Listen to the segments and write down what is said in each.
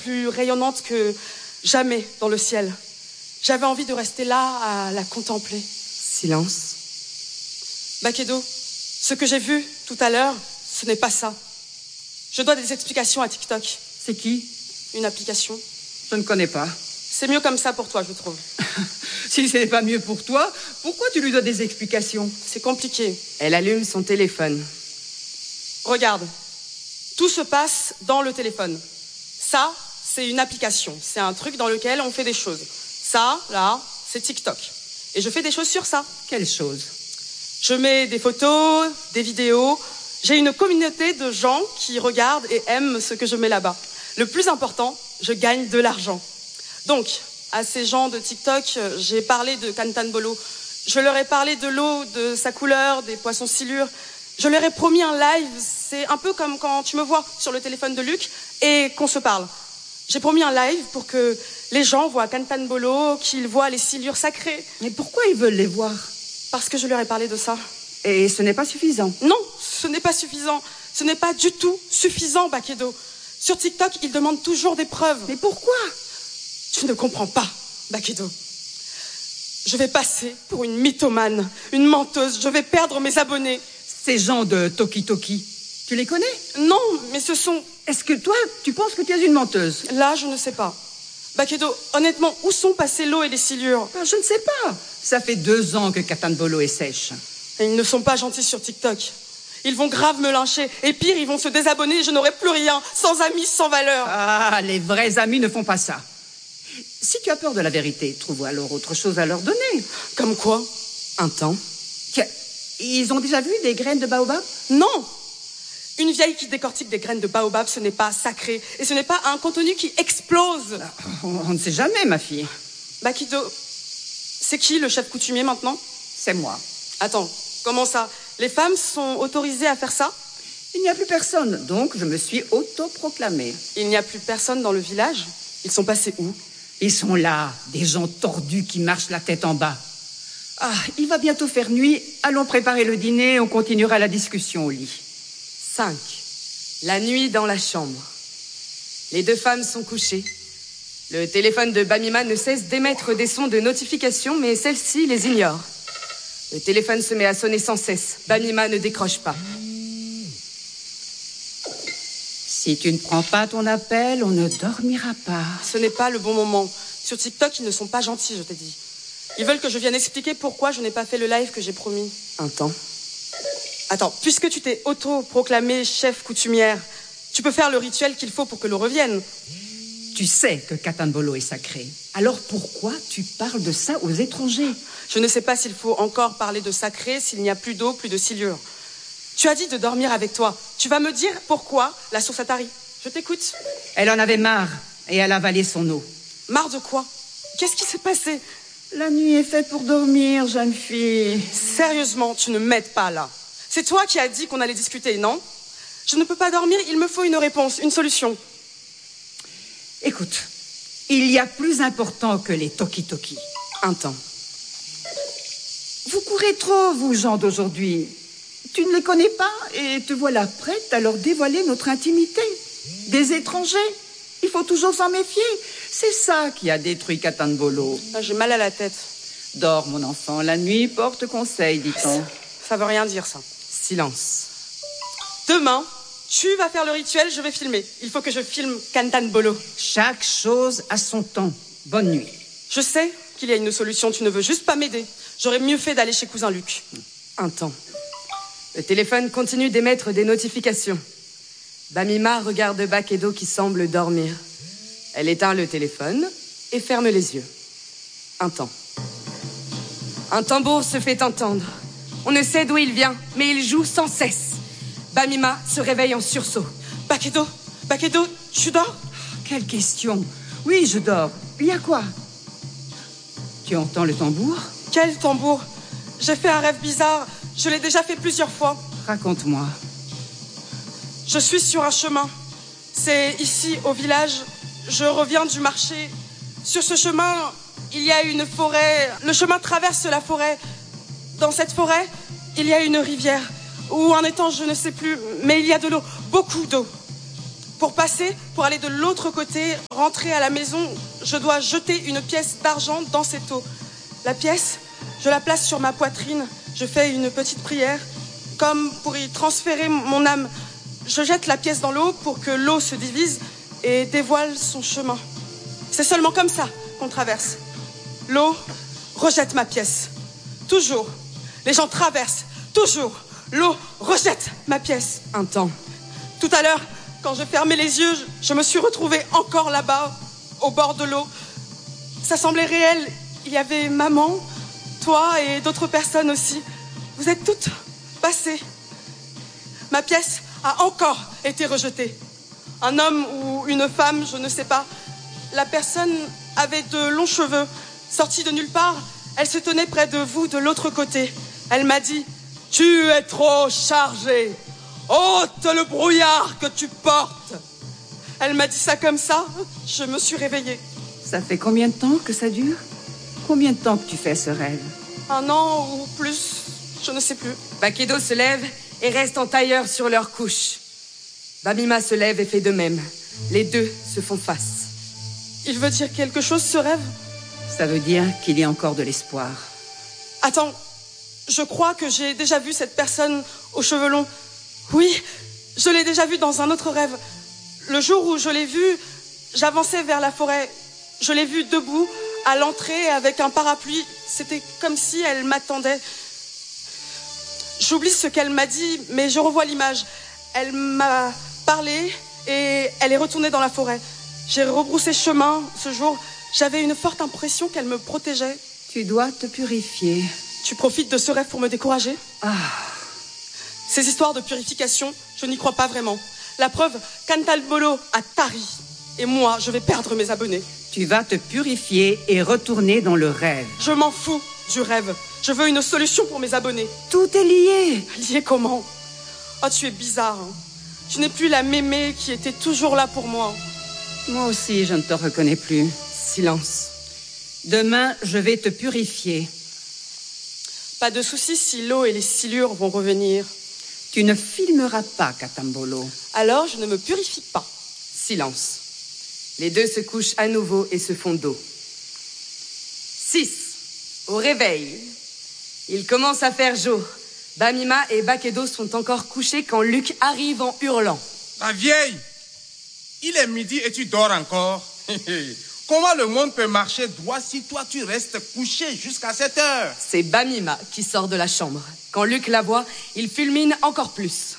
plus rayonnante que jamais dans le ciel. J'avais envie de rester là à la contempler. Silence. Bakedo, ce que j'ai vu tout à l'heure, ce n'est pas ça. Je dois des explications à TikTok. C'est qui? Une application. Je ne connais pas. C'est mieux comme ça pour toi, je trouve. Si ce n'est pas mieux pour toi, pourquoi tu lui donnes des explications? C'est compliqué. Elle allume son téléphone. Regarde, tout se passe dans le téléphone. Ça, c'est une application. C'est un truc dans lequel on fait des choses. Ça, là, c'est TikTok. Et je fais des choses sur ça. Quelle chose? Je mets des photos, des vidéos. J'ai une communauté de gens qui regardent et aiment ce que je mets là-bas. Le plus important, je gagne de l'argent. Donc, à ces gens de TikTok, j'ai parlé de Cantanbolo. Je leur ai parlé de l'eau, de sa couleur, des poissons silures. Je leur ai promis un live. C'est un peu comme quand tu me vois sur le téléphone de Luc et qu'on se parle. J'ai promis un live pour que les gens voient Cantanbolo, qu'ils voient les silures sacrées. Mais pourquoi ils veulent les voir? Parce que je leur ai parlé de ça. Et ce n'est pas suffisant? Non, ce n'est pas suffisant. Ce n'est pas du tout suffisant, Bakedo. Sur TikTok, ils demandent toujours des preuves. Mais pourquoi? Tu ne comprends pas, Bakedo. Je vais passer pour une mythomane, une menteuse. Je vais perdre mes abonnés. Ces gens de Toki Toki, tu les connais? Non, mais ce sont... Est-ce que toi, tu penses que tu es une menteuse? Là, je ne sais pas. Bakedo, honnêtement, où sont passées l'eau et les silures? Je ne sais pas. Ça fait 2 ans que Cantanbolo est sèche. Et ils ne sont pas gentils sur TikTok. Ils vont grave me lyncher. Et pire, ils vont se désabonner et je n'aurai plus rien. Sans amis, sans valeur. Ah, les vrais amis ne font pas ça. Si tu as peur de la vérité, trouve alors autre chose à leur donner. Comme quoi? Un temps. Tiens, ils ont déjà vu des graines de baobab? Non. Une vieille qui décortique des graines de baobab, ce n'est pas sacré. Et ce n'est pas un contenu qui explose. On ne sait jamais, ma fille. Bakedo, c'est qui le chef coutumier maintenant? C'est moi. Attends, comment ça? Les femmes sont autorisées à faire ça? Il n'y a plus personne, donc je me suis autoproclamée. Il n'y a plus personne dans le village? Ils sont passés où? Ils sont là, des gens tordus qui marchent la tête en bas. Ah, il va bientôt faire nuit. Allons préparer le dîner, on continuera la discussion au lit. 5. La nuit dans la chambre. Les 2 femmes sont couchées. Le téléphone de Bamima ne cesse d'émettre des sons de notification, mais celle-ci les ignore. Le téléphone se met à sonner sans cesse. Bamima ne décroche pas. Si tu ne prends pas ton appel, on ne dormira pas. Ce n'est pas le bon moment. Sur TikTok, ils ne sont pas gentils, je t'ai dit. Ils veulent que je vienne expliquer pourquoi je n'ai pas fait le live que j'ai promis. Un temps. Attends, puisque tu t'es auto-proclamée chef coutumière, tu peux faire le rituel qu'il faut pour que l'eau revienne. Tu sais que Cantanbolo est sacré. Alors pourquoi tu parles de ça aux étrangers? Je ne sais pas s'il faut encore parler de sacré, s'il n'y a plus d'eau, plus de silure. Tu as dit de dormir avec toi. Tu vas me dire pourquoi la source Atari. Je t'écoute. Elle en avait marre et elle a avalé son eau. Marre de quoi? Qu'est-ce qui s'est passé? La nuit est faite pour dormir, jeune fille. Sérieusement, tu ne m'aides pas là. C'est toi qui as dit qu'on allait discuter, non? Je ne peux pas dormir, il me faut une réponse, une solution. Écoute, il y a plus important que les Toki-Toki. Un temps. Vous courez trop, vous gens d'aujourd'hui. Tu ne les connais pas et te voilà prête à leur dévoiler notre intimité. Des étrangers, il faut toujours s'en méfier. C'est ça qui a détruit Cantanbolo. Ah, j'ai mal à la tête. Dors, mon enfant, la nuit porte conseil, dit-on. Ça veut rien dire, ça. Silence. Demain, tu vas faire le rituel, je vais filmer. Il faut que je filme Cantanbolo. Chaque chose a son temps. Bonne nuit. Je sais qu'il y a une solution, tu ne veux juste pas m'aider. J'aurais mieux fait d'aller chez cousin Luc. Un temps. Le téléphone continue d'émettre des notifications. Bamima regarde Bakedo qui semble dormir. Elle éteint le téléphone et ferme les yeux. Un temps. Un tambour se fait entendre. On ne sait d'où il vient, mais il joue sans cesse. Bamima se réveille en sursaut. Bakedo, tu dors? Quelle question. Oui, je dors. Il y a quoi? Tu entends le tambour? Quel tambour? J'ai fait un rêve bizarre. Je l'ai déjà fait plusieurs fois. Raconte-moi. Je suis sur un chemin. C'est ici, au village. Je reviens du marché. Sur ce chemin, il y a une forêt. Le chemin traverse la forêt. Dans cette forêt, il y a une rivière. Ou un étang, je ne sais plus. Mais il y a de l'eau. Beaucoup d'eau. Pour passer, pour aller de l'autre côté, rentrer à la maison, je dois jeter une pièce d'argent dans cette eau. La pièce, je la place sur ma poitrine. Je fais une petite prière, comme pour y transférer mon âme. Je jette la pièce dans l'eau pour que l'eau se divise et dévoile son chemin. C'est seulement comme ça qu'on traverse. L'eau rejette ma pièce. Toujours. Les gens traversent. Toujours. L'eau rejette ma pièce. Un temps. Tout à l'heure, quand je fermais les yeux, je me suis retrouvée encore là-bas, au bord de l'eau. Ça semblait réel. Il y avait maman, toi et d'autres personnes aussi. Vous êtes toutes passées. Ma pièce a encore été rejetée. Un homme ou une femme, je ne sais pas. La personne avait de longs cheveux. Sortie de nulle part, elle se tenait près de vous de l'autre côté. Elle m'a dit « Tu es trop chargé. Ôte le brouillard que tu portes. » Elle m'a dit ça comme ça. Je me suis réveillée. Ça fait combien de temps que ça dure? Combien de temps que tu fais ce rêve? 1 an ou plus, je ne sais plus. Bak et Do se lèvent et restent en tailleur sur leur couche. Bamima se lève et fait de même. Les deux se font face. Il veut dire quelque chose, ce rêve? Ça veut dire qu'il y a encore de l'espoir. Attends, je crois que j'ai déjà vu cette personne aux cheveux longs. Oui, je l'ai déjà vue dans un autre rêve. Le jour où je l'ai vue, j'avançais vers la forêt. Je l'ai vue debout, à l'entrée, avec un parapluie. C'était comme si elle m'attendait. J'oublie ce qu'elle m'a dit, mais je revois l'image. Elle m'a parlé et elle est retournée dans la forêt. J'ai rebroussé chemin ce jour. J'avais une forte impression qu'elle me protégeait. Tu dois te purifier. Tu profites de ce rêve pour me décourager? Ces histoires de purification, je n'y crois pas vraiment. La preuve, Cantalbolo a tari. Et moi, je vais perdre mes abonnés. Tu vas te purifier et retourner dans le rêve. Je m'en fous du rêve. Je veux une solution pour mes abonnés. Tout est lié. Lié comment? Oh, tu es bizarre. Hein. Tu n'es plus la mémé qui était toujours là pour moi. Moi aussi, je ne te reconnais plus. Silence. Demain, je vais te purifier. Pas de souci si l'eau et les silures vont revenir. Tu ne filmeras pas, Katambolo. Alors, je ne me purifie pas. Silence. Les deux se couchent à nouveau et se font dos. 6. Au réveil. Il commence à faire jour. Bamima et Bak et Do sont encore couchés quand Luc arrive en hurlant. La vieille, il est midi et tu dors encore. Comment le monde peut marcher droit si toi tu restes couché jusqu'à 7 heures? C'est Bamima qui sort de la chambre. Quand Luc la voit, il fulmine encore plus.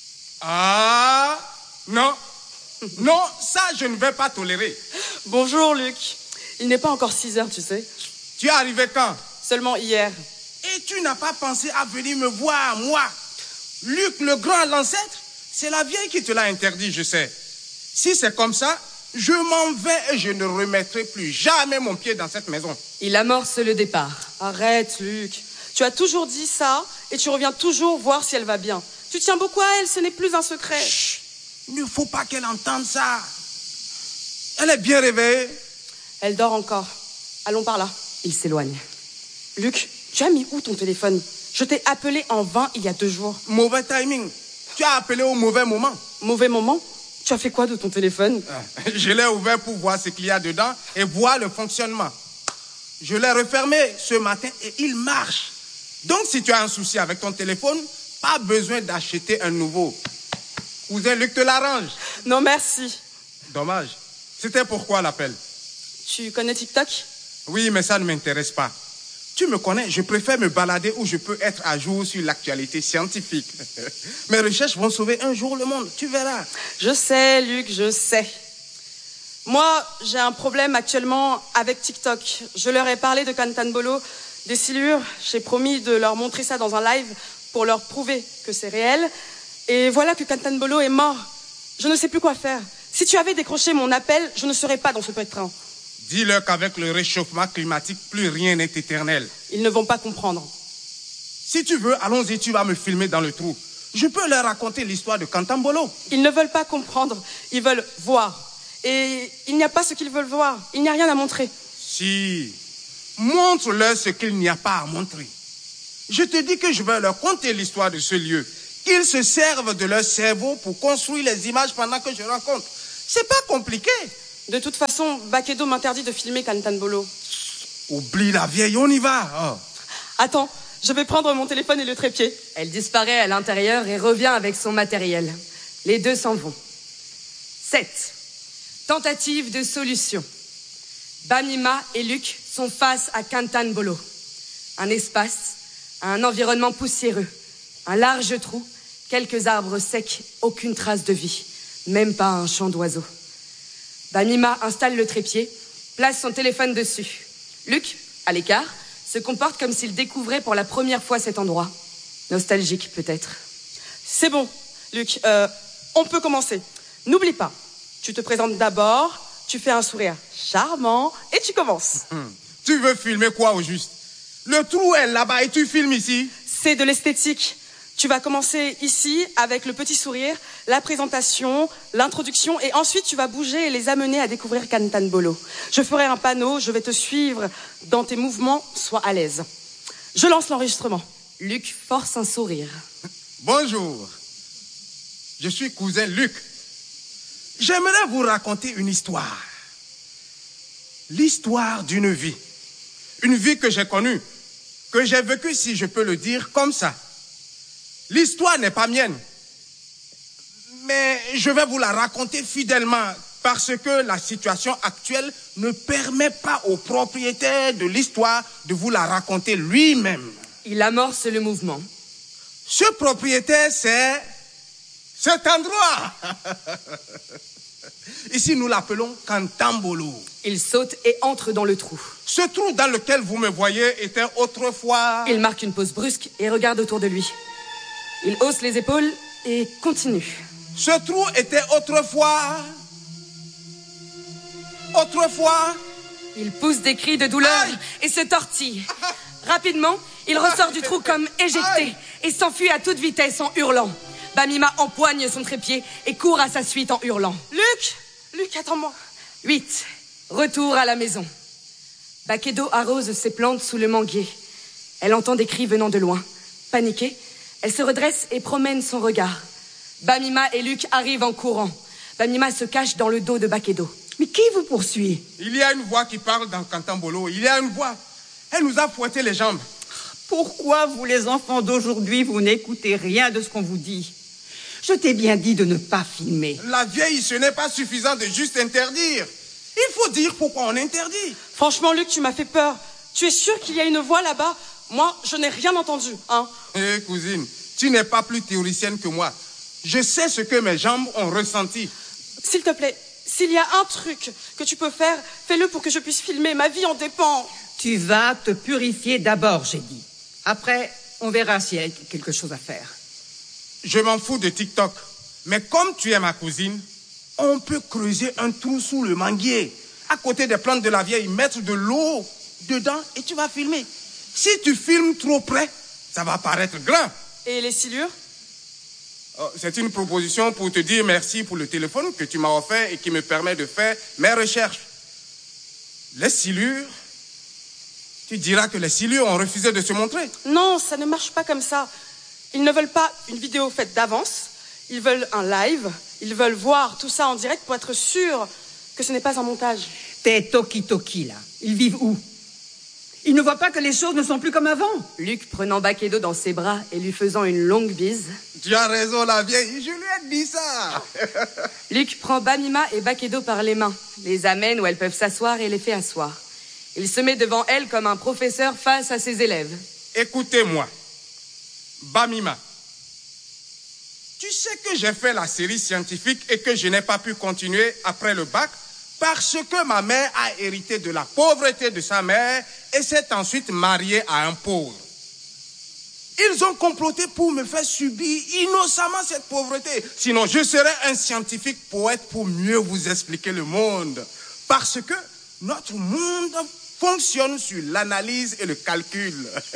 Ah, non. Non, ça je ne vais pas tolérer. Bonjour Luc. Il n'est pas encore 6 heures, tu sais. Tu es arrivé quand? Seulement hier. Et tu n'as pas pensé à venir me voir, moi? Luc, le grand, l'ancêtre, c'est la vieille qui te l'a interdit, je sais. Si c'est comme ça, je m'en vais et je ne remettrai plus jamais mon pied dans cette maison. Il amorce le départ. Arrête, Luc. Tu as toujours dit ça et tu reviens toujours voir si elle va bien. Tu tiens beaucoup à elle, ce n'est plus un secret. Chut, il ne faut pas qu'elle entende ça. Elle est bien réveillée. Elle dort encore. Allons par là. Il s'éloigne. Luc, tu as mis où ton téléphone? Je t'ai appelé en vain il y a 2 jours. Mauvais timing. Tu as appelé au mauvais moment. Mauvais moment? Tu as fait quoi de ton téléphone? Je l'ai ouvert pour voir ce qu'il y a dedans et voir le fonctionnement. Je l'ai refermé ce matin et il marche. Donc si tu as un souci avec ton téléphone, pas besoin d'acheter un nouveau. Cousin Luc te l'arrange. Non, merci. Dommage. C'était pourquoi l'appel? Tu connais TikTok? Oui, mais ça ne m'intéresse pas. Tu me connais, je préfère me balader où je peux être à jour sur l'actualité scientifique. Mes recherches vont sauver un jour le monde, tu verras. Je sais, Luc, je sais. Moi, j'ai un problème actuellement avec TikTok. Je leur ai parlé de Cantalbolo, des silures. J'ai promis de leur montrer ça dans un live pour leur prouver que c'est réel. Et voilà que Cantalbolo est mort. Je ne sais plus quoi faire. Si tu avais décroché mon appel, je ne serais pas dans ce pétrin. Dis-leur qu'avec le réchauffement climatique, plus rien n'est éternel. Ils ne vont pas comprendre. Si tu veux, allons-y, tu vas me filmer dans le trou. Je peux leur raconter l'histoire de Cantalbolo. Ils ne veulent pas comprendre, ils veulent voir. Et il n'y a pas ce qu'ils veulent voir, il n'y a rien à montrer. Si, montre-leur ce qu'il n'y a pas à montrer. Je te dis que je vais leur conter l'histoire de ce lieu qu'ils se servent de leur cerveau pour construire les images pendant que je rencontre. C'est pas compliqué. De toute façon, Bakedo m'interdit de filmer Kantanbolo. Oublie la vieille, on y va. Oh. Attends, je vais prendre mon téléphone et le trépied. Elle disparaît à l'intérieur et revient avec son matériel. Les deux s'en vont. 7. Tentative de solution. Bamima et Luc sont face à Kantanbolo. Un espace, un environnement poussiéreux, un large trou, quelques arbres secs, aucune trace de vie, même pas un chant d'oiseaux. Bamima installe le trépied, place son téléphone dessus. Luc, à l'écart, se comporte comme s'il découvrait pour la première fois cet endroit. Nostalgique, peut-être. C'est bon, Luc, on peut commencer. N'oublie pas, tu te présentes d'abord, tu fais un sourire charmant et tu commences. Tu veux filmer quoi au juste? Le trou est là-bas et tu filmes ici? C'est de l'esthétique. Tu vas commencer ici avec le petit sourire, la présentation, l'introduction et ensuite tu vas bouger et les amener à découvrir Kantanbolo. Je ferai un panneau, je vais te suivre dans tes mouvements, sois à l'aise. Je lance l'enregistrement. Luc force un sourire. Bonjour, je suis cousin Luc. J'aimerais vous raconter une histoire. L'histoire d'une vie. Une vie que j'ai connue, que j'ai vécue, si je peux le dire, comme ça. L'histoire n'est pas mienne, mais je vais vous la raconter fidèlement parce que la situation actuelle ne permet pas au propriétaire de l'histoire de vous la raconter lui-même. Il amorce le mouvement. Ce propriétaire, c'est cet endroit. Ici, nous l'appelons Kantanbolo. Il saute et entre dans le trou. Ce trou dans lequel vous me voyez était autrefois... Il marque une pause brusque et regarde autour de lui. Il hausse les épaules et continue. Ce trou était autrefois... Autrefois... Il pousse des cris de douleur Aïe! Et se tortille. Rapidement, il ressort du trou comme éjecté Aïe! et s'enfuit à toute vitesse en hurlant. Bamima empoigne son trépied et court à sa suite en hurlant. Luc, attends-moi. 8. Retour à la maison. Bakedo arrose ses plantes sous le manguier. Elle entend des cris venant de loin. Paniquée, elle se redresse et promène son regard. Bamima et Luc arrivent en courant. Bamima se cache dans le dos de Bakedo. Mais qui vous poursuit? Il y a une voix qui parle dans Kantanbolo. Il y a une voix. Elle nous a fouetté les jambes. Pourquoi vous, les enfants d'aujourd'hui, vous n'écoutez rien de ce qu'on vous dit? Je t'ai bien dit de ne pas filmer. La vieille, ce n'est pas suffisant de juste interdire. Il faut dire pourquoi on interdit. Franchement, Luc, tu m'as fait peur. Tu es sûr qu'il y a une voix là-bas? Moi, je n'ai rien entendu, hein. Eh, cousine, tu n'es pas plus théoricienne que moi. Je sais ce que mes jambes ont ressenti. S'il te plaît, s'il y a un truc que tu peux faire, fais-le pour que je puisse filmer. Ma vie en dépend. Tu vas te purifier d'abord, j'ai dit. Après, on verra s'il y a quelque chose à faire. Je m'en fous de TikTok. Mais comme tu es ma cousine, on peut creuser un trou sous le manguier, à côté des plantes de la vieille, mettre de l'eau dedans et tu vas filmer. Si tu filmes trop près, ça va paraître grand. Et les silures? Oh, c'est une proposition pour te dire merci pour le téléphone que tu m'as offert et qui me permet de faire mes recherches. Les silures, tu diras que les silures ont refusé de se montrer. Non, ça ne marche pas comme ça. Ils ne veulent pas une vidéo faite d'avance. Ils veulent un live. Ils veulent voir tout ça en direct pour être sûrs que ce n'est pas un montage. Tes toki-toki, là, ils vivent où? Ils ne voient pas que les choses ne sont plus comme avant. Luc prenant Bakedo dans ses bras et lui faisant une longue bise. Tu as raison, la vieille, je lui ai dit ça. Luc prend Bamima et Bakedo par les mains, les amène où elles peuvent s'asseoir et les fait asseoir. Il se met devant elles comme un professeur face à ses élèves. Écoutez-moi, Bamima. Tu sais que j'ai fait la série scientifique et que je n'ai pas pu continuer après le bac parce que ma mère a hérité de la pauvreté de sa mère et s'est ensuite mariée à un pauvre. Ils ont comploté pour me faire subir innocemment cette pauvreté. Sinon, je serais un scientifique poète pour mieux vous expliquer le monde. Parce que notre monde fonctionne sur l'analyse et le calcul.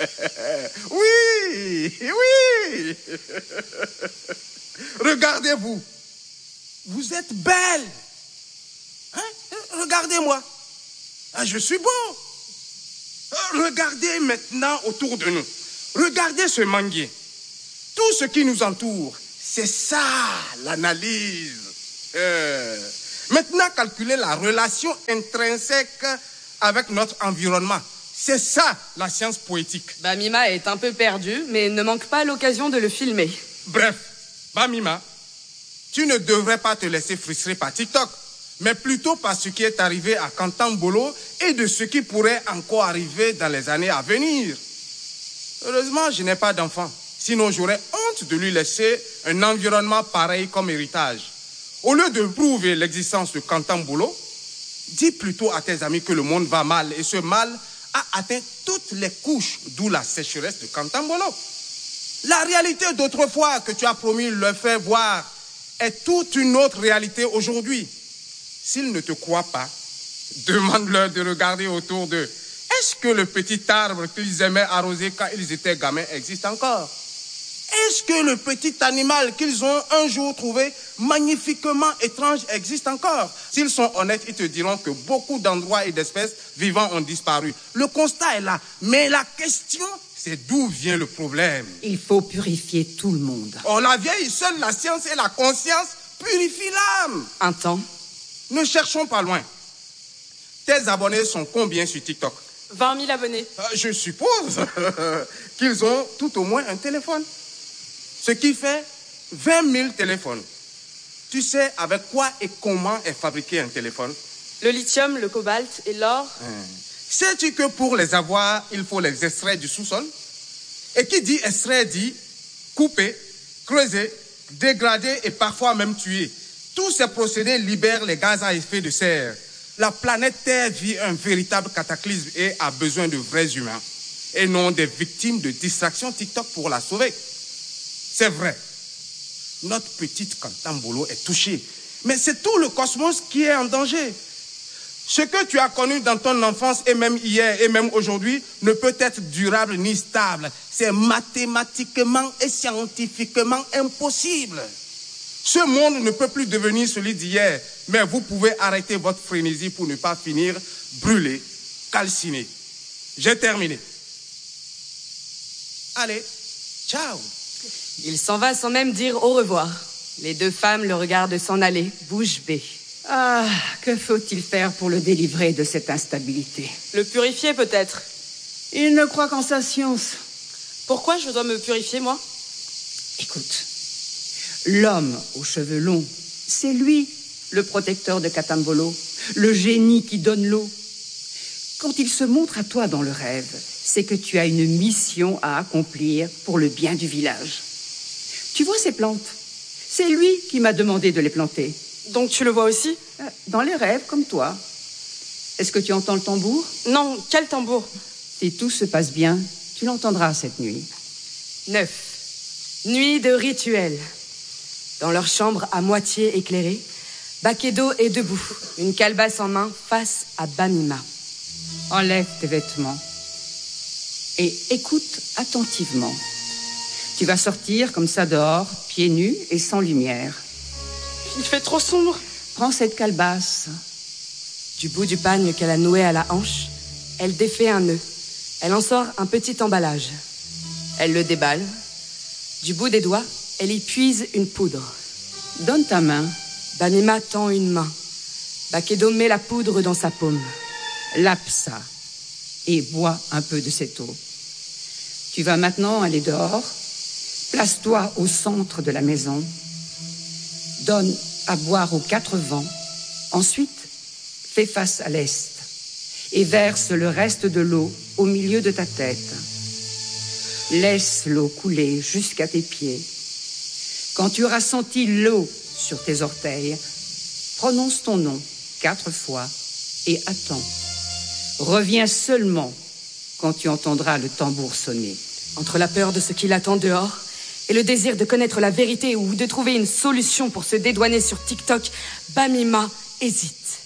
Oui, oui. Regardez-vous. Vous êtes belle. Hein? Regardez-moi. Ah, je suis beau. Regardez maintenant autour de nous. Regardez ce manguier. Tout ce qui nous entoure, c'est ça l'analyse. Maintenant, calculer la relation intrinsèque avec notre environnement. C'est ça la science poétique. Bamima est un peu perdu, mais ne manque pas l'occasion de le filmer. Bref, Bamima, tu ne devrais pas te laisser frustrer par TikTok, mais plutôt par ce qui est arrivé à Kantambolo et de ce qui pourrait encore arriver dans les années à venir. Heureusement, je n'ai pas d'enfant. Sinon, j'aurais honte de lui laisser un environnement pareil comme héritage. Au lieu de prouver l'existence de Kantambolo, dis plutôt à tes amis que le monde va mal et ce mal a atteint toutes les couches, d'où la sécheresse de Kantambolo. La réalité d'autrefois que tu as promis leur faire voir est toute une autre réalité aujourd'hui. S'ils ne te croient pas, demande-leur de regarder autour d'eux. Est-ce que le petit arbre qu'ils aimaient arroser quand ils étaient gamins existe encore? Est-ce que le petit animal qu'ils ont un jour trouvé magnifiquement étrange existe encore? S'ils sont honnêtes, ils te diront que beaucoup d'endroits et d'espèces vivantes ont disparu. Le constat est là. Mais la question, c'est d'où vient le problème. Il faut purifier tout le monde. Oh, la vieille, seule la science et la conscience purifient l'âme. Un temps. Ne cherchons pas loin. Tes abonnés sont combien sur TikTok? 20 000 abonnés. Je suppose qu'ils ont tout au moins un téléphone. Ce qui fait 20 000 téléphones. Tu sais avec quoi et comment est fabriqué un téléphone? Le lithium, le cobalt et l'or. Sais-tu que pour les avoir, il faut les extraire du sous-sol? Et qui dit extraire dit couper, creuser, dégrader et parfois même tuer. Tous ces procédés libèrent les gaz à effet de serre. La planète Terre vit un véritable cataclysme et a besoin de vrais humains et non des victimes de distractions TikTok pour la sauver. C'est vrai, notre petite Kantambolo est touchée, mais c'est tout le cosmos qui est en danger. Ce que tu as connu dans ton enfance et même hier et même aujourd'hui ne peut être durable ni stable. C'est mathématiquement et scientifiquement impossible. Ce monde ne peut plus devenir celui d'hier, mais vous pouvez arrêter votre frénésie pour ne pas finir brûlé, calciné. J'ai terminé. Allez, ciao. Il s'en va sans même dire au revoir. Les deux femmes le regardent s'en aller, bouche bée. Ah, que faut-il faire pour le délivrer de cette instabilité? Le purifier peut-être. Il ne croit qu'en sa science. Pourquoi je dois me purifier, moi? Écoute, l'homme aux cheveux longs, c'est lui, le protecteur de Kantambolo, le génie qui donne l'eau. Quand il se montre à toi dans le rêve, c'est que tu as une mission à accomplir pour le bien du village. Tu vois ces plantes? C'est lui qui m'a demandé de les planter. Donc tu le vois aussi? Dans les rêves, comme toi. Est-ce que tu entends le tambour? Non, quel tambour? Si tout se passe bien, tu l'entendras cette nuit. 9. Nuit de rituel. Dans leur chambre à moitié éclairée, Bakedo est debout, une calebasse en main, face à Bamima. Enlève tes vêtements et écoute attentivement. Tu vas sortir comme ça dehors, pieds nus et sans lumière. Il fait trop sombre. Prends cette calebasse. Du bout du pagne qu'elle a noué à la hanche, elle défait un nœud. Elle en sort un petit emballage. Elle le déballe. Du bout des doigts, elle y puise une poudre. Donne ta main. Bamima tend une main. Bakedo met la poudre dans sa paume. Lape ça et bois un peu de cette eau. Tu vas maintenant aller dehors. Place-toi au centre de la maison. Donne à boire aux 4 vents. Ensuite, fais face à l'est et verse le reste de l'eau au milieu de ta tête. Laisse l'eau couler jusqu'à tes pieds. Quand tu auras senti l'eau sur tes orteils, prononce ton nom 4 fois et attends. Reviens seulement quand tu entendras le tambour sonner. Entre la peur de ce qui l'attend dehors et le désir de connaître la vérité ou de trouver une solution pour se dédouaner sur TikTok, Bamima hésite.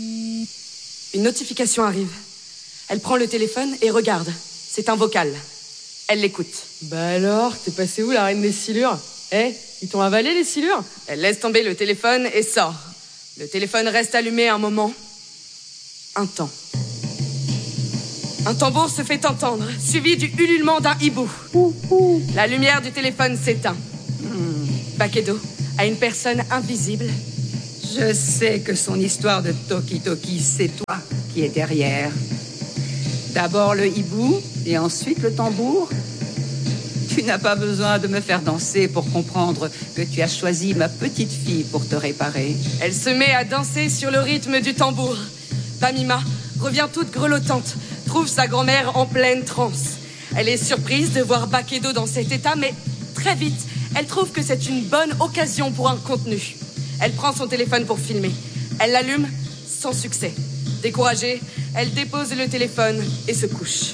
Une notification arrive. Elle prend le téléphone et regarde. C'est un vocal. Elle l'écoute. Bah alors, t'es passé où, la reine des silures? Ils t'ont avalé, les silures? Elle laisse tomber le téléphone et sort. Le téléphone reste allumé un moment. Un temps. Un tambour se fait entendre, suivi du ululement d'un hibou. La lumière du téléphone s'éteint. Bakedo a une personne invisible. Je sais que son histoire de Toki-Toki, c'est toi qui es derrière. D'abord le hibou et ensuite le tambour. Tu n'as pas besoin de me faire danser pour comprendre que tu as choisi ma petite fille pour te réparer. Elle se met à danser sur le rythme du tambour. Bamima revient toute grelottante, trouve sa grand-mère en pleine transe. Elle est surprise de voir Bakedo dans cet état, mais très vite, elle trouve que c'est une bonne occasion pour un contenu. Elle prend son téléphone pour filmer. Elle l'allume sans succès. Découragée, elle dépose le téléphone et se couche.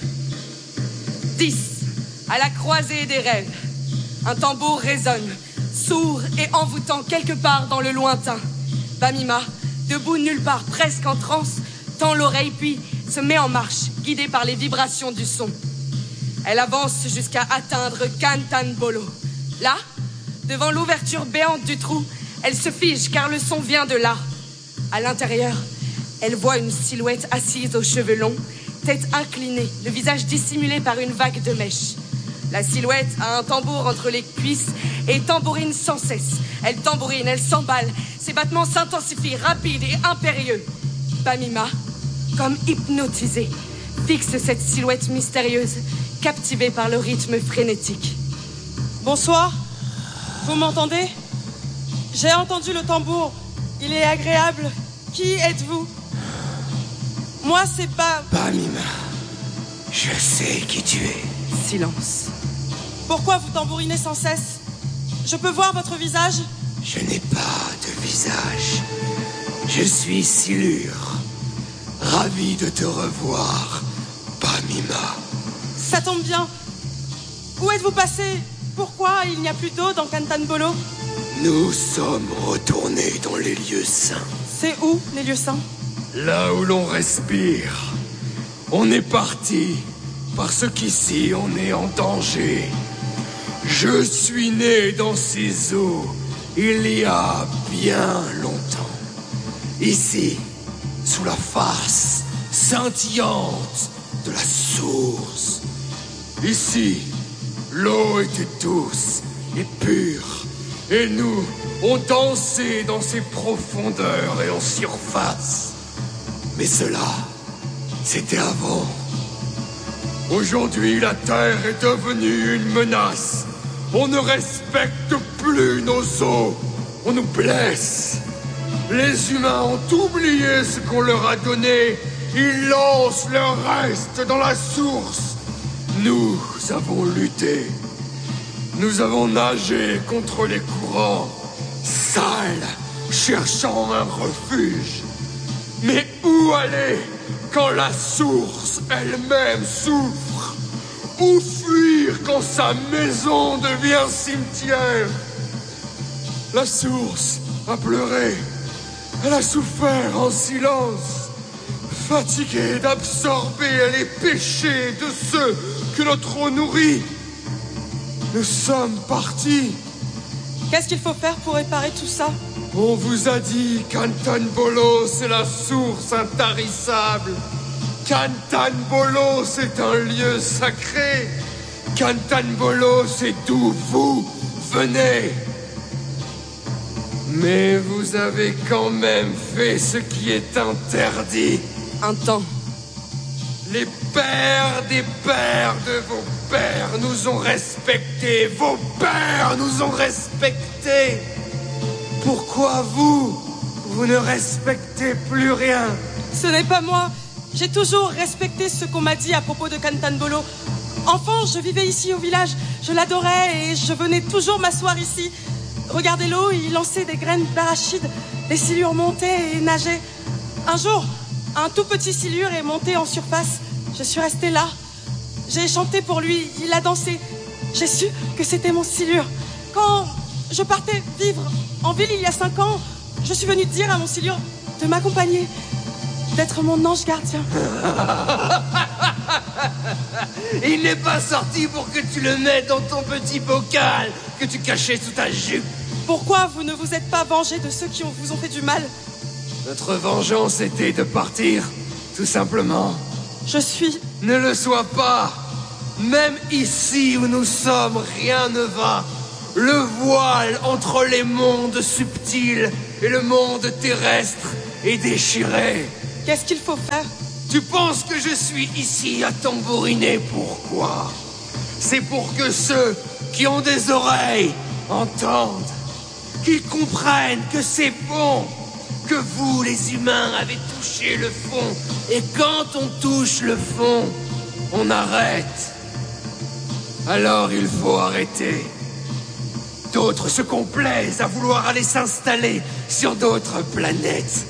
10. À la croisée des rêves. Un tambour résonne, sourd et envoûtant quelque part dans le lointain. Bamima, debout nulle part, presque en transe, tend l'oreille puis se met en marche, guidée par les vibrations du son. Elle avance jusqu'à atteindre Kantanbolo. Là, devant l'ouverture béante du trou, elle se fige car le son vient de là. À l'intérieur, elle voit une silhouette assise aux cheveux longs, tête inclinée, le visage dissimulé par une vague de mèches. La silhouette a un tambour entre les cuisses et tambourine sans cesse. Elle tambourine, elle s'emballe. Ses battements s'intensifient, rapides et impérieux. Bamima, comme hypnotisée, fixe cette silhouette mystérieuse, captivée par le rythme frénétique. Bonsoir, vous m'entendez? J'ai entendu le tambour, il est agréable. Qui êtes-vous? Moi, c'est pas... Bamima, je sais qui tu es. Silence. Pourquoi vous tambourinez sans cesse? Je peux voir votre visage? Je n'ai pas de visage. Je suis Silure. Ravi de te revoir, Bamima. Ça tombe bien. Où êtes-vous passé? Pourquoi il n'y a plus d'eau dans Kantanbolo? Nous sommes retournés dans les lieux saints. C'est où, les lieux saints? Là où l'on respire. On est parti, parce qu'ici on est en danger. Je suis né dans ces eaux, il y a bien longtemps. Ici, sous la face scintillante de la source. Ici, l'eau était douce et pure, et nous, on dansait dans ses profondeurs et en surface. Mais cela, c'était avant. Aujourd'hui, la Terre est devenue une menace. On ne respecte plus nos eaux. On nous blesse. Les humains ont oublié ce qu'on leur a donné. Ils lancent leur reste dans la source. Nous avons lutté. Nous avons nagé contre les courants, sales, cherchant un refuge. Mais où aller quand la source elle-même souffre? Où fuir quand sa maison devient cimetière? La source a pleuré. Elle a souffert en silence. Fatiguée d'absorber les péchés de ceux que notre eau nourrit. Nous sommes partis. Qu'est-ce qu'il faut faire pour réparer tout ça? On vous a dit Kantanbolo, c'est la source intarissable. Kantanbolo, c'est un lieu sacré. Kantanbolo, c'est d'où vous venez. Mais vous avez quand même fait ce qui est interdit. Un temps. Les pères des pères de vos pères nous ont respectés. Vos pères nous ont respectés. Pourquoi vous ne respectez plus rien? Ce n'est pas moi. J'ai toujours respecté ce qu'on m'a dit à propos de Kantanbolo. Enfant, je vivais ici au village. Je l'adorais et je venais toujours m'asseoir ici. Regardez l'eau, il lançait des graines d'arachide. Les silures montaient et nageaient. Un jour, un tout petit silure est monté en surface. Je suis restée là. J'ai chanté pour lui, il a dansé. J'ai su que c'était mon silure. Quand je partais vivre en ville il y a 5 ans, je suis venue dire à mon silure de m'accompagner, d'être mon ange gardien. Il n'est pas sorti pour que tu le mettes dans ton petit bocal que tu cachais sous ta jupe. Pourquoi vous ne vous êtes pas vengé de ceux qui vous ont fait du mal? Notre vengeance était de partir, tout simplement. Je suis... Ne le sois pas. Même ici où nous sommes, rien ne va. Le voile entre les mondes subtils et le monde terrestre est déchiré. Qu'est-ce qu'il faut faire? Tu penses que je suis ici à tambouriner? Pourquoi? C'est pour que ceux qui ont des oreilles entendent, qu'ils comprennent que c'est bon, que vous, les humains, avez touché le fond. Et quand on touche le fond, on arrête. Alors il faut arrêter. D'autres se complaisent à vouloir aller s'installer sur d'autres planètes.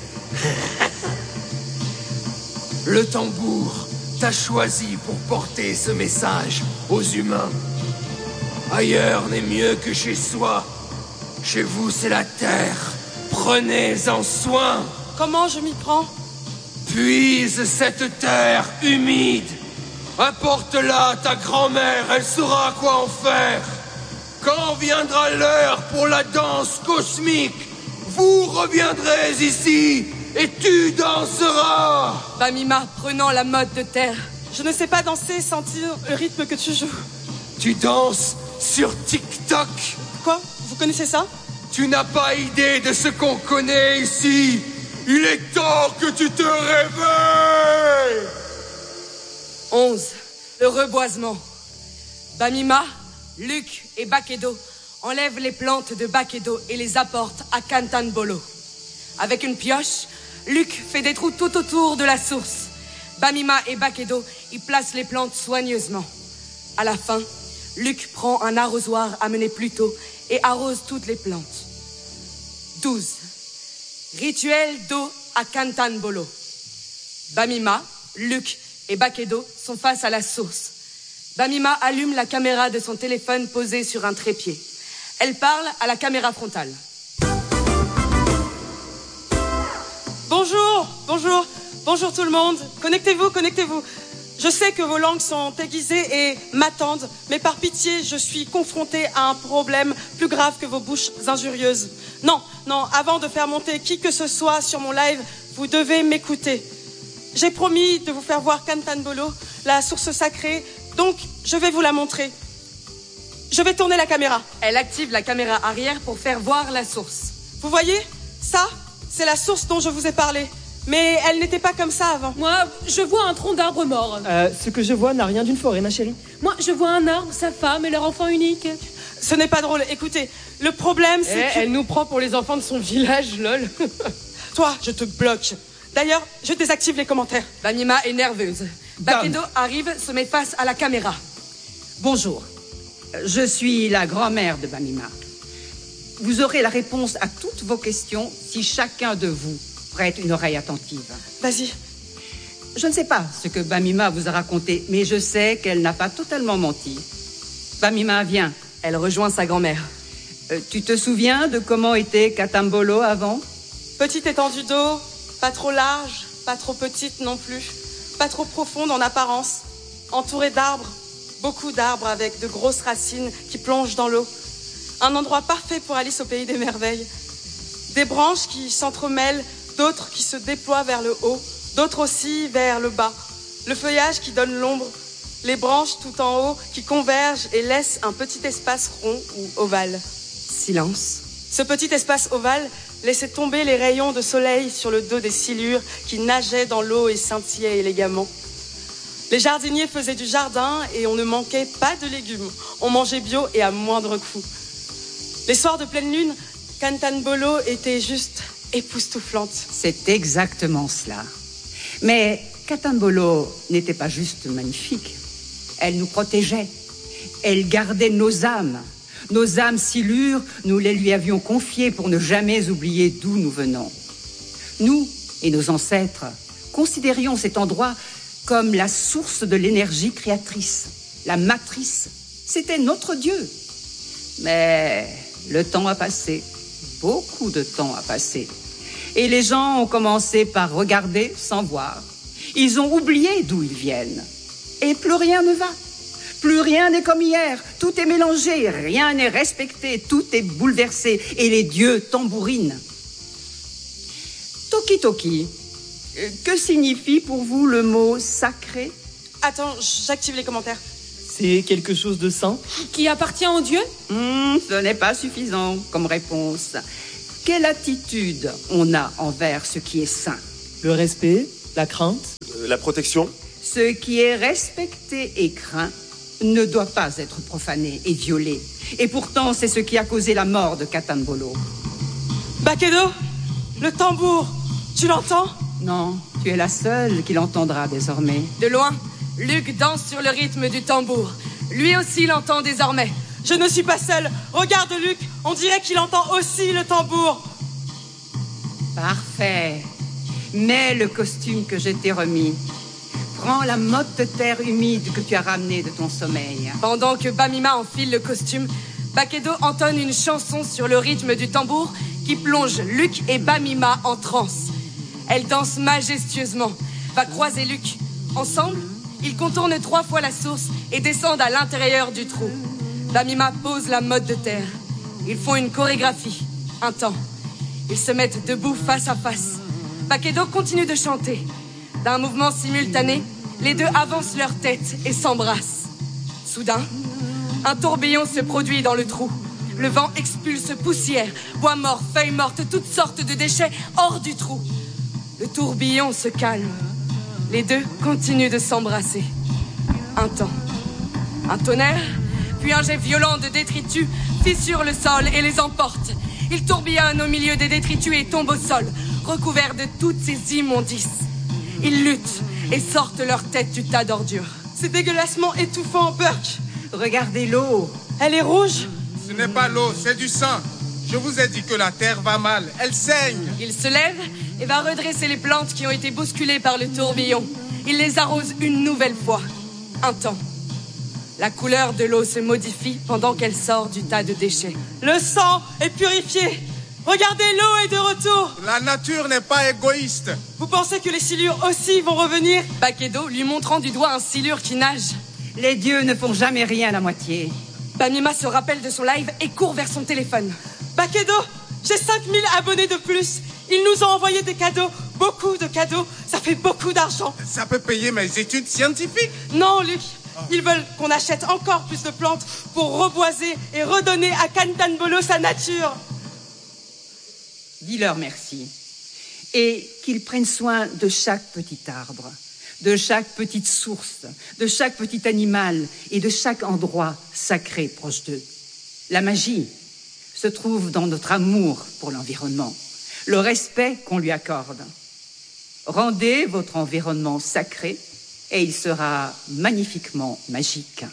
Le tambour t'a choisi pour porter ce message aux humains. Ailleurs n'est mieux que chez soi. Chez vous, c'est la terre. Prenez-en soin. Comment je m'y prends? Puise cette terre humide. Apporte-la à ta grand-mère, elle saura quoi en faire. Quand viendra l'heure pour la danse cosmique, vous reviendrez ici et tu danseras. Bamima prenant la mode de terre. Je ne sais pas danser et sentir le rythme que tu joues. Tu danses sur TikTok. Quoi? Vous connaissez ça? Tu n'as pas idée de ce qu'on connaît ici. Il est temps que tu te réveilles. 11. Le reboisement. Bamima, Luc et Bakedo enlèvent les plantes de Bakedo et les apportent à Kantanbolo. Avec une pioche, Luc fait des trous tout autour de la source. Bamima et Bakedo y placent les plantes soigneusement. À la fin, Luc prend un arrosoir amené plus tôt et arrose toutes les plantes. 12. Rituel d'eau à Kantanbolo. Bamima, Luc et Bakedo sont face à la source. Bamima allume la caméra de son téléphone posée sur un trépied. Elle parle à la caméra frontale. Bonjour, bonjour, bonjour tout le monde. Connectez-vous, connectez-vous. Je sais que vos langues sont aiguisées et m'attendent, mais par pitié, je suis confrontée à un problème plus grave que vos bouches injurieuses. Non, avant de faire monter qui que ce soit sur mon live, vous devez m'écouter. J'ai promis de vous faire voir Kantanbolo, la source sacrée, donc je vais vous la montrer. Je vais tourner la caméra. Elle active la caméra arrière pour faire voir la source. Vous voyez? Ça, c'est la source dont je vous ai parlé. Mais elle n'était pas comme ça avant. Moi, je vois un tronc d'arbre mort. Ce que je vois n'a rien d'une forêt, ma chérie. Moi, je vois un arbre, sa femme et leur enfant unique. Ce n'est pas drôle. Écoutez, le problème, c'est que... Elle nous prend pour les enfants de son village, lol. Toi, je te bloque. D'ailleurs, je désactive les commentaires. Bamima est nerveuse. Bakedo arrive, se met face à la caméra. Bonjour, je suis la grand-mère de Bamima. Vous aurez la réponse à toutes vos questions si chacun de vous prête une oreille attentive. Vas-y. Je ne sais pas ce que Bamima vous a raconté, mais je sais qu'elle n'a pas totalement menti. Bamima, viens. Elle rejoint sa grand-mère. Tu te souviens de comment était Kantanbolo avant? Petite étendue d'eau, pas trop large, pas trop petite non plus, pas trop profonde en apparence, entourée d'arbres, beaucoup d'arbres avec de grosses racines qui plongent dans l'eau. Un endroit parfait pour Alice au pays des merveilles. Des branches qui s'entremêlent, d'autres qui se déploient vers le haut, d'autres aussi vers le bas. Le feuillage qui donne l'ombre, les branches tout en haut qui convergent et laissent un petit espace rond ou ovale. Silence. Ce petit espace ovale laissait tomber les rayons de soleil sur le dos des silures qui nageaient dans l'eau et scintillaient élégamment. Les jardiniers faisaient du jardin et on ne manquait pas de légumes. On mangeait bio et à moindre coût. Les soirs de pleine lune, Kantanbolo était juste époustouflante. C'est exactement cela. Mais Kantanbolo n'était pas juste magnifique. Elle nous protégeait. Elle gardait nos âmes. Nos âmes silures, nous les lui avions confiées pour ne jamais oublier d'où nous venons. Nous et nos ancêtres considérions cet endroit comme la source de l'énergie créatrice, la matrice. C'était notre Dieu. Mais le temps a passé. Beaucoup de temps a passé. Et les gens ont commencé par regarder sans voir. Ils ont oublié d'où ils viennent. Et plus rien ne va. Plus rien n'est comme hier. Tout est mélangé, rien n'est respecté, tout est bouleversé. Et les dieux tambourinent. Toki Toki, Que signifie pour vous le mot sacré? Attends, j'active les commentaires. C'est quelque chose de saint. Qui appartient au Dieu? Ce n'est pas suffisant comme réponse. Quelle attitude on a envers ce qui est saint? Le respect, la crainte. La protection. Ce qui est respecté et craint ne doit pas être profané et violé. Et pourtant, c'est ce qui a causé la mort de Katanbolo. Bakedo, le tambour, tu l'entends? Non, tu es la seule qui l'entendra désormais. De loin, Luc danse sur le rythme du tambour. Lui aussi l'entend désormais. Je ne suis pas seule. Regarde Luc, on dirait qu'il entend aussi le tambour. Parfait. Mets le costume que je t'ai remis. Prends la motte de terre humide que tu as ramenée de ton sommeil. Pendant que Bamima enfile le costume, Bakedo entonne une chanson sur le rythme du tambour qui plonge Luc et Bamima en transe. Elle danse majestueusement, va croiser Luc. Ensemble, ils contournent 3 fois la source et descendent à l'intérieur du trou. Bamima pose la motte de terre. Ils font une chorégraphie, un temps. Ils se mettent debout face à face. Bakedo continue de chanter. D'un mouvement simultané, les deux avancent leur tête et s'embrassent. Soudain, un tourbillon se produit dans le trou. Le vent expulse poussière, bois mort, feuilles mortes, toutes sortes de déchets hors du trou. Le tourbillon se calme. Les deux continuent de s'embrasser. Un temps. Un tonnerre, puis un jet violent de détritus fissure le sol et les emporte. Ils tourbillonnent au milieu des détritus et tombent au sol, recouverts de toutes ces immondices. Ils luttent et sortent leur tête du tas d'ordures. C'est dégueulassement étouffant, Burke. Regardez l'eau. Elle est rouge. Ce n'est pas l'eau, c'est du sang. Je vous ai dit que la terre va mal. Elle saigne. Il se lève et va redresser les plantes qui ont été bousculées par le tourbillon. Il les arrose une nouvelle fois. Un temps. La couleur de l'eau se modifie pendant qu'elle sort du tas de déchets. Le sang est purifié. Regardez, l'eau est de retour. La nature n'est pas égoïste. Vous pensez que les silures aussi vont revenir? Bakedo lui montrant du doigt un silure qui nage. Les dieux ne font jamais rien à la moitié. Bamima se rappelle de son live et court vers son téléphone. Bakedo, j'ai 5000 abonnés de plus. Ils nous ont envoyé des cadeaux, beaucoup de cadeaux. Ça fait beaucoup d'argent. Ça peut payer mes études scientifiques. Non, Luc. Ils veulent qu'on achète encore plus de plantes pour reboiser et redonner à Katanbolo sa nature. Dis-leur merci. Et qu'ils prennent soin de chaque petit arbre, de chaque petite source, de chaque petit animal et de chaque endroit sacré proche d'eux. La magie se trouve dans notre amour pour l'environnement, le respect qu'on lui accorde. Rendez votre environnement sacré et il sera magnifiquement magique.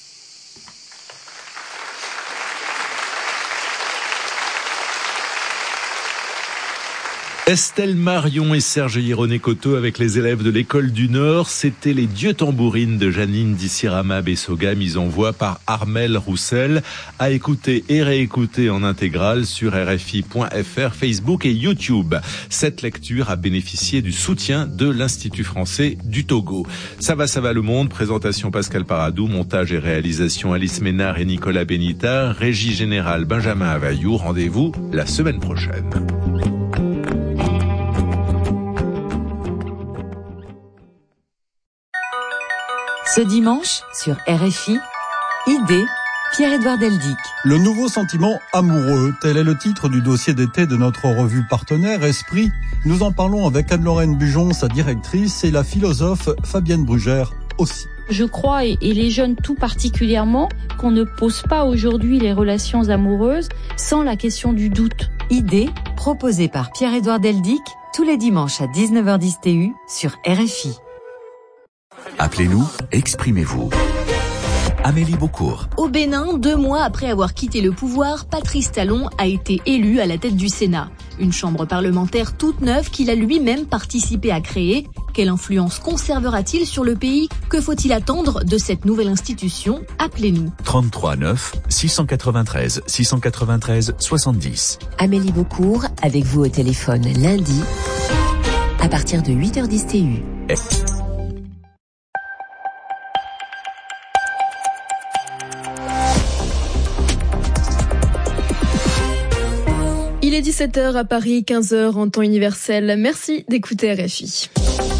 Estelle Marion et Serge Hieroné-Coteau avec les élèves de l'école du Nord. C'était les Dieux tambourines de Janine Dissirama Bessoga, mise en voix par Armel Roussel, à écouter et réécouter en intégrale sur RFI.fr, Facebook et YouTube. Cette lecture a bénéficié du soutien de l'Institut français du Togo. Ça va le monde, présentation Pascal Paradou, montage et réalisation Alice Ménard et Nicolas Benita, régie générale Benjamin Availlou. Rendez-vous la semaine prochaine. Ce dimanche, sur RFI, Idée, Pierre-Édouard Deldic. Le nouveau sentiment amoureux, tel est le titre du dossier d'été de notre revue partenaire Esprit. Nous en parlons avec Anne-Lorraine Bujon, sa directrice, et la philosophe Fabienne Brugère aussi. Je crois, et les jeunes tout particulièrement, qu'on ne pose pas aujourd'hui les relations amoureuses sans la question du doute. Idée, proposée par Pierre-Édouard Deldic, tous les dimanches à 19h10 TU sur RFI. Appelez-nous, exprimez-vous. Amélie Beaucourt. Au Bénin, 2 mois après avoir quitté le pouvoir, Patrice Talon a été élu à la tête du Sénat. Une chambre parlementaire toute neuve qu'il a lui-même participé à créer. Quelle influence conservera-t-il sur le pays? Que faut-il attendre de cette nouvelle institution? Appelez-nous. 33 9 693 693 70. Amélie Beaucourt, avec vous au téléphone lundi, à partir de 8h10 TU. Il est 17h à Paris, 15h en temps universel. Merci d'écouter RFI.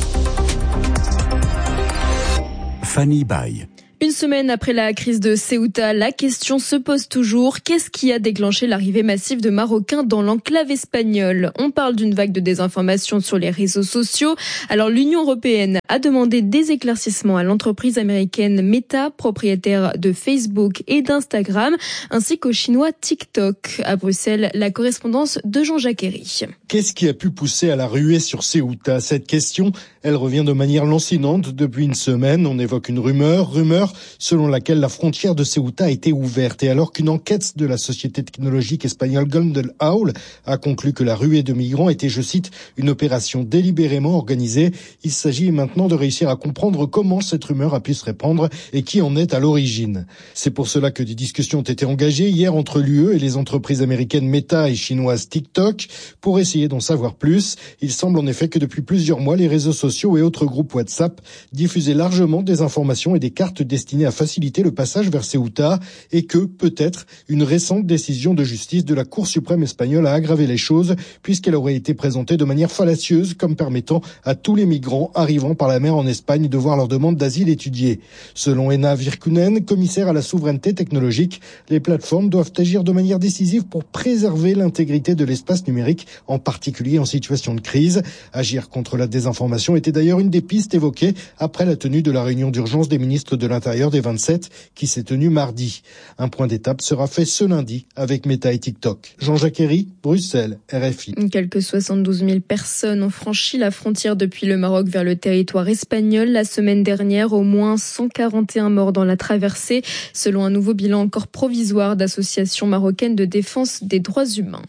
Fanny Baye. Une semaine après la crise de Ceuta, la question se pose toujours. Qu'est-ce qui a déclenché l'arrivée massive de Marocains dans l'enclave espagnole ? On parle d'une vague de désinformation sur les réseaux sociaux. Alors l'Union européenne a demandé des éclaircissements à l'entreprise américaine Meta, propriétaire de Facebook et d'Instagram, ainsi qu'au chinois TikTok. À Bruxelles, la correspondance de Jean-Jacques Herry. Qu'est-ce qui a pu pousser à la ruée sur Ceuta ? Cette question, elle revient de manière lancinante depuis une semaine. On évoque une rumeur selon laquelle la frontière de Ceuta a été ouverte. Et alors qu'une enquête de la société technologique espagnole Golden Owl a conclu que la ruée de migrants était, je cite, une opération délibérément organisée, il s'agit maintenant de réussir à comprendre comment cette rumeur a pu se répandre et qui en est à l'origine. C'est pour cela que des discussions ont été engagées hier entre l'UE et les entreprises américaines Meta et chinoises TikTok pour essayer d'en savoir plus. Il semble en effet que depuis plusieurs mois, les réseaux sociaux et autres groupes WhatsApp diffusaient largement des informations et des cartes destiné à faciliter le passage vers Ceuta et que, peut-être, une récente décision de justice de la Cour suprême espagnole a aggravé les choses puisqu'elle aurait été présentée de manière fallacieuse comme permettant à tous les migrants arrivant par la mer en Espagne de voir leur demande d'asile étudiée. Selon Ena Virkunen, commissaire à la souveraineté technologique, les plateformes doivent agir de manière décisive pour préserver l'intégrité de l'espace numérique, en particulier en situation de crise. Agir contre la désinformation était d'ailleurs une des pistes évoquées après la tenue de la réunion d'urgence des ministres de l'Intérieur des 27 qui s'est tenu mardi. Un point d'étape sera fait ce lundi avec Meta et TikTok. Jean-Jacques Herry, Bruxelles, RFI. Quelques 72 000 personnes ont franchi la frontière depuis le Maroc vers le territoire espagnol. La semaine dernière, au moins 141 morts dans la traversée, selon un nouveau bilan encore provisoire d'associations marocaines de défense des droits humains.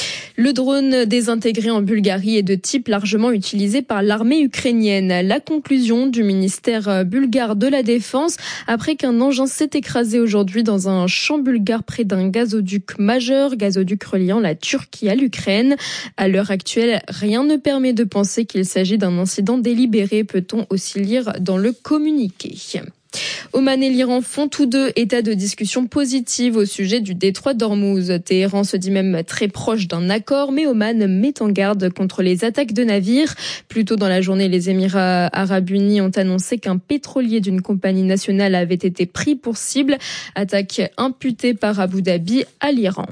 Le drone désintégré en Bulgarie est de type largement utilisé par l'armée ukrainienne. La conclusion du ministère bulgare de la Défense après qu'un engin s'est écrasé aujourd'hui dans un champ bulgare près d'un gazoduc majeur, gazoduc reliant la Turquie à l'Ukraine. À l'heure actuelle, rien ne permet de penser qu'il s'agit d'un incident délibéré, peut-on aussi lire dans le communiqué. Oman et l'Iran font tous deux état de discussion positive au sujet du détroit d'Ormuz. Téhéran se dit même très proche d'un accord, mais Oman met en garde contre les attaques de navires. Plus tôt dans la journée, les Émirats arabes unis ont annoncé qu'un pétrolier d'une compagnie nationale avait été pris pour cible. Attaque imputée par Abu Dhabi à l'Iran.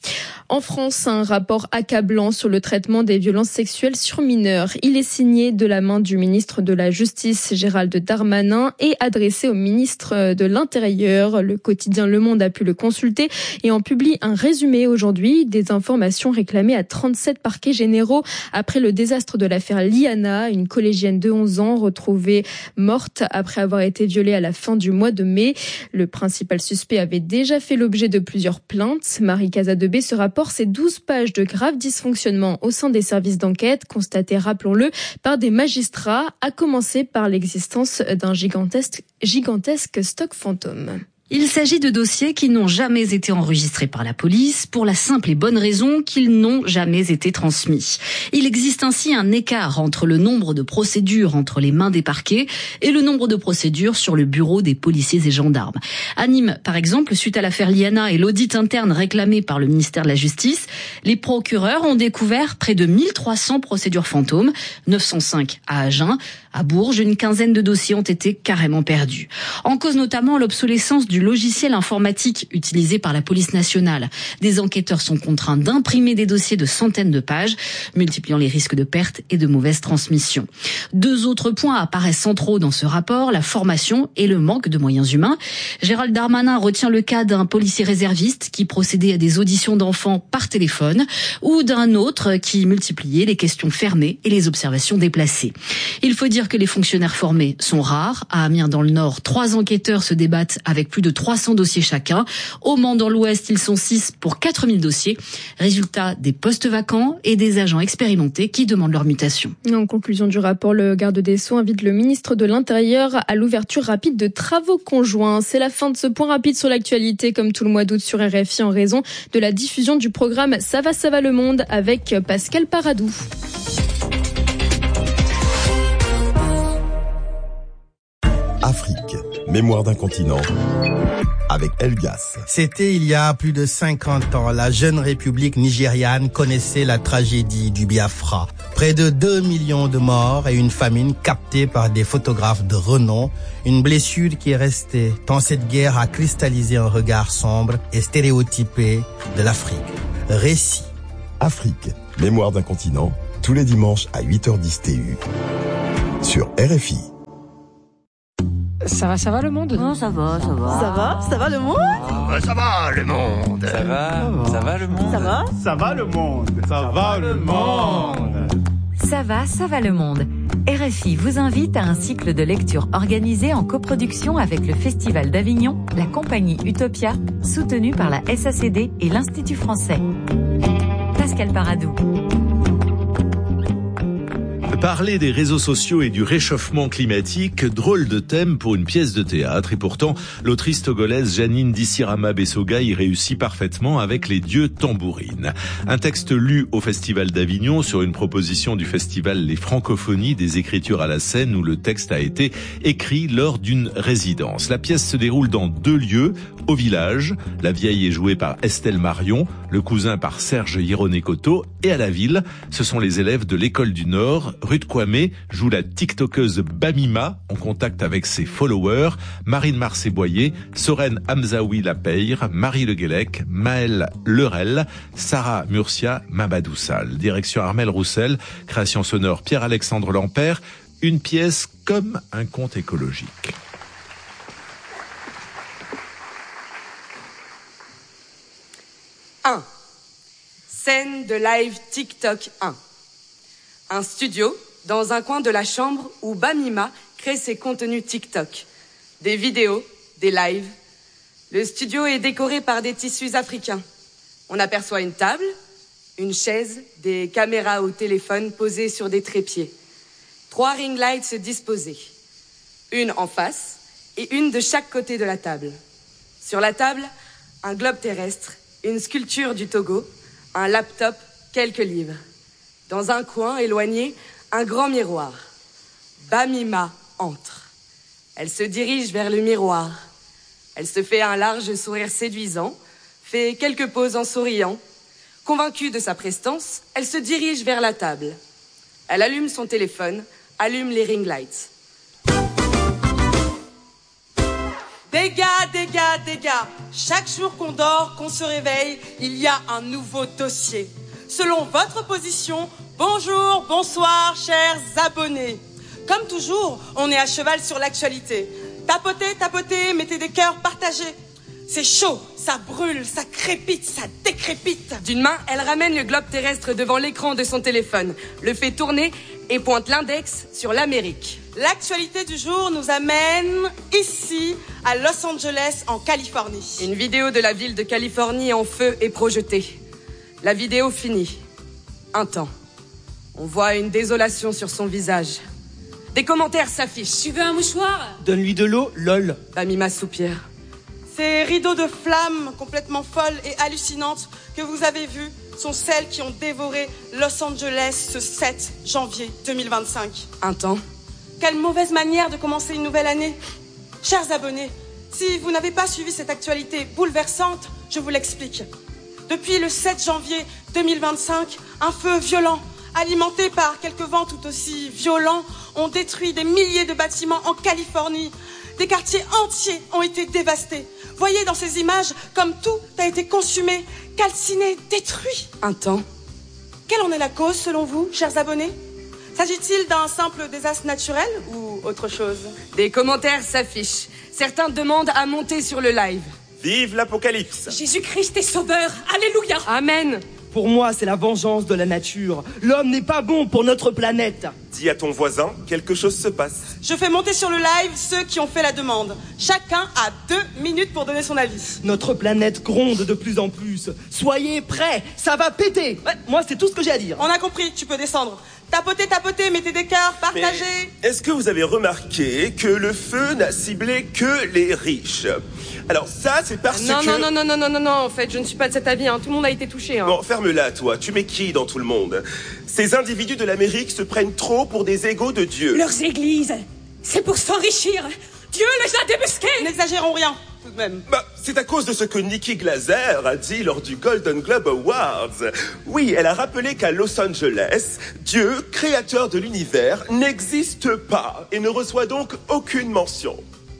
En France, un rapport accablant sur le traitement des violences sexuelles sur mineurs. Il est signé de la main du ministre de la Justice, Gérald Darmanin, et adressé au ministre de l'Intérieur. Le quotidien Le Monde a pu le consulter et en publie un résumé aujourd'hui des informations réclamées à 37 parquets généraux après le désastre de l'affaire Liana, une collégienne de 11 ans retrouvée morte après avoir été violée à la fin du mois de mai. Le principal suspect avait déjà fait l'objet de plusieurs plaintes. Marie Casadebé se rapporte ces 12 pages de graves dysfonctionnements au sein des services d'enquête, constatés, rappelons-le, par des magistrats, à commencer par l'existence d'un gigantesque stock fantôme. Il s'agit de dossiers qui n'ont jamais été enregistrés par la police pour la simple et bonne raison qu'ils n'ont jamais été transmis. Il existe ainsi un écart entre le nombre de procédures entre les mains des parquets et le nombre de procédures sur le bureau des policiers et gendarmes. À Nîmes, par exemple, suite à l'affaire Liana et l'audit interne réclamé par le ministère de la Justice, les procureurs ont découvert près de 1300 procédures fantômes, 905 à Agen. À Bourges, une quinzaine de dossiers ont été carrément perdus. En cause notamment l'obsolescence du logiciel informatique utilisé par la police nationale. Des enquêteurs sont contraints d'imprimer des dossiers de centaines de pages, multipliant les risques de perte et de mauvaise transmission. Deux autres points apparaissent centraux dans ce rapport, la formation et le manque de moyens humains. Gérald Darmanin retient le cas d'un policier réserviste qui procédait à des auditions d'enfants par téléphone ou d'un autre qui multipliait les questions fermées et les observations déplacées. Il faut dire que les fonctionnaires formés sont rares. À Amiens dans le Nord, 3 enquêteurs se débattent avec plus de 300 dossiers chacun. Au Mans dans l'Ouest, ils sont 6 pour 4000 dossiers. Résultat, des postes vacants et des agents expérimentés qui demandent leur mutation. En conclusion du rapport, le garde des Sceaux invite le ministre de l'Intérieur à l'ouverture rapide de travaux conjoints. C'est la fin de ce point rapide sur l'actualité, comme tout le mois d'août sur RFI, en raison de la diffusion du programme Ça va le monde avec Pascal Paradou. Afrique, mémoire d'un continent, avec Elgas. C'était il y a plus de 50 ans. La jeune république nigériane connaissait la tragédie du Biafra. Près de 2 millions de morts et une famine captée par des photographes de renom. Une blessure qui est restée tant cette guerre a cristallisé un regard sombre et stéréotypé de l'Afrique. Récit. Afrique, mémoire d'un continent, tous les dimanches à 8h10 TU sur RFI. Ça va le monde? Non, ça va. Ça va le monde? Ça va le monde. Ça va le monde. Ça va le monde. Ça va le monde. RFI vous invite à un cycle de lecture organisé en coproduction avec le Festival d'Avignon, la compagnie Utopia, soutenue par la SACD et l'Institut français. Pascal Paradou. Parler des réseaux sociaux et du réchauffement climatique, drôle de thème pour une pièce de théâtre. Et pourtant, l'autrice togolaise Janine Dissirama Bessoga y réussit parfaitement avec Les Dieux Tambourines. Un texte lu au Festival d'Avignon sur une proposition du festival Les Francophonies des écritures à la scène où le texte a été écrit lors d'une résidence. La pièce se déroule dans 2 lieux. Au village, la vieille est jouée par Estelle Marion, le cousin par Serge Hieronykoto, et à la ville, ce sont les élèves de l'école du Nord. Ruth Kwame joue la tiktokeuse Bamima en contact avec ses followers, Marine Marcé-Boyer, Soren Hamzaoui Lapeyre, Marie Le Guélec, Maëlle Lerel, Sarah Murcia Mabadoussal. Direction Armel Roussel, création sonore Pierre-Alexandre Lampert, une pièce comme un conte écologique. Scène de live TikTok 1. Un studio dans un coin de la chambre où Bamima crée ses contenus TikTok. Des vidéos, des lives. Le studio est décoré par des tissus africains. On aperçoit une table, une chaise, des caméras au téléphone posées sur des trépieds. 3 ring lights disposés. Une en face et une de chaque côté de la table. Sur la table, un globe terrestre, une sculpture du Togo, un laptop, quelques livres. Dans un coin éloigné, un grand miroir. Bamima entre. Elle se dirige vers le miroir. Elle se fait un large sourire séduisant, fait quelques poses en souriant. Convaincue de sa prestance, elle se dirige vers la table. Elle allume son téléphone, allume les ring lights. Dégâts. Chaque jour qu'on dort, qu'on se réveille, il y a un nouveau dossier. Selon votre position, bonjour, bonsoir, chers abonnés. Comme toujours, on est à cheval sur l'actualité. Tapotez, mettez des cœurs, partagez. C'est chaud, ça brûle, ça crépite, ça décrépite. D'une main, elle ramène le globe terrestre devant l'écran de son téléphone, le fait tourner et pointe l'index sur l'Amérique. L'actualité du jour nous amène ici, à Los Angeles, en Californie. Une vidéo de la ville de Californie en feu est projetée. La vidéo finit. Un temps. On voit une désolation sur son visage. Des commentaires s'affichent. Tu veux un mouchoir? Donne-lui de l'eau, lol. Bamima soupire. Ces rideaux de flammes complètement folles et hallucinantes que vous avez vus sont celles qui ont dévoré Los Angeles ce 7 janvier 2025. Un temps. Quelle mauvaise manière de commencer une nouvelle année. Chers abonnés, si vous n'avez pas suivi cette actualité bouleversante, je vous l'explique. Depuis le 7 janvier 2025, un feu violent, alimenté par quelques vents tout aussi violents, ont détruit des milliers de bâtiments en Californie. Des quartiers entiers ont été dévastés. Voyez dans ces images comme tout a été consumé, calciné, détruit. Un temps. Quelle en est la cause selon vous, chers abonnés? S'agit-il d'un simple désastre naturel ou autre chose? Des commentaires s'affichent. Certains demandent à monter sur le live. Vive l'Apocalypse! Jésus-Christ est sauveur. Alléluia. Amen. Pour moi, c'est la vengeance de la nature. L'homme n'est pas bon pour notre planète. Dis à ton voisin, quelque chose se passe. Je fais monter sur le live ceux qui ont fait la demande. Chacun a 2 minutes pour donner son avis. Notre planète gronde de plus en plus. Soyez prêts, ça va péter. Ouais, moi, c'est tout ce que j'ai à dire. On a compris, tu peux descendre. Tapotez, mettez des cœurs, partagez. Mais est-ce que vous avez remarqué que le feu n'a ciblé que les riches? Alors ça, c'est parce non, que... Non, en fait, je ne suis pas de cet avis, Tout le monde a été touché, Bon, ferme-la, toi. Tu mets qui dans tout le monde? Ces individus de l'Amérique se prennent trop pour des égaux de Dieu. Leurs églises, c'est pour s'enrichir. Dieu les a débusqués! N'exagérons rien, tout de même. Bah, c'est à cause de ce que Nikki Glaser a dit lors du Golden Globe Awards. Oui, elle a rappelé qu'à Los Angeles, Dieu, créateur de l'univers, n'existe pas et ne reçoit donc aucune mention.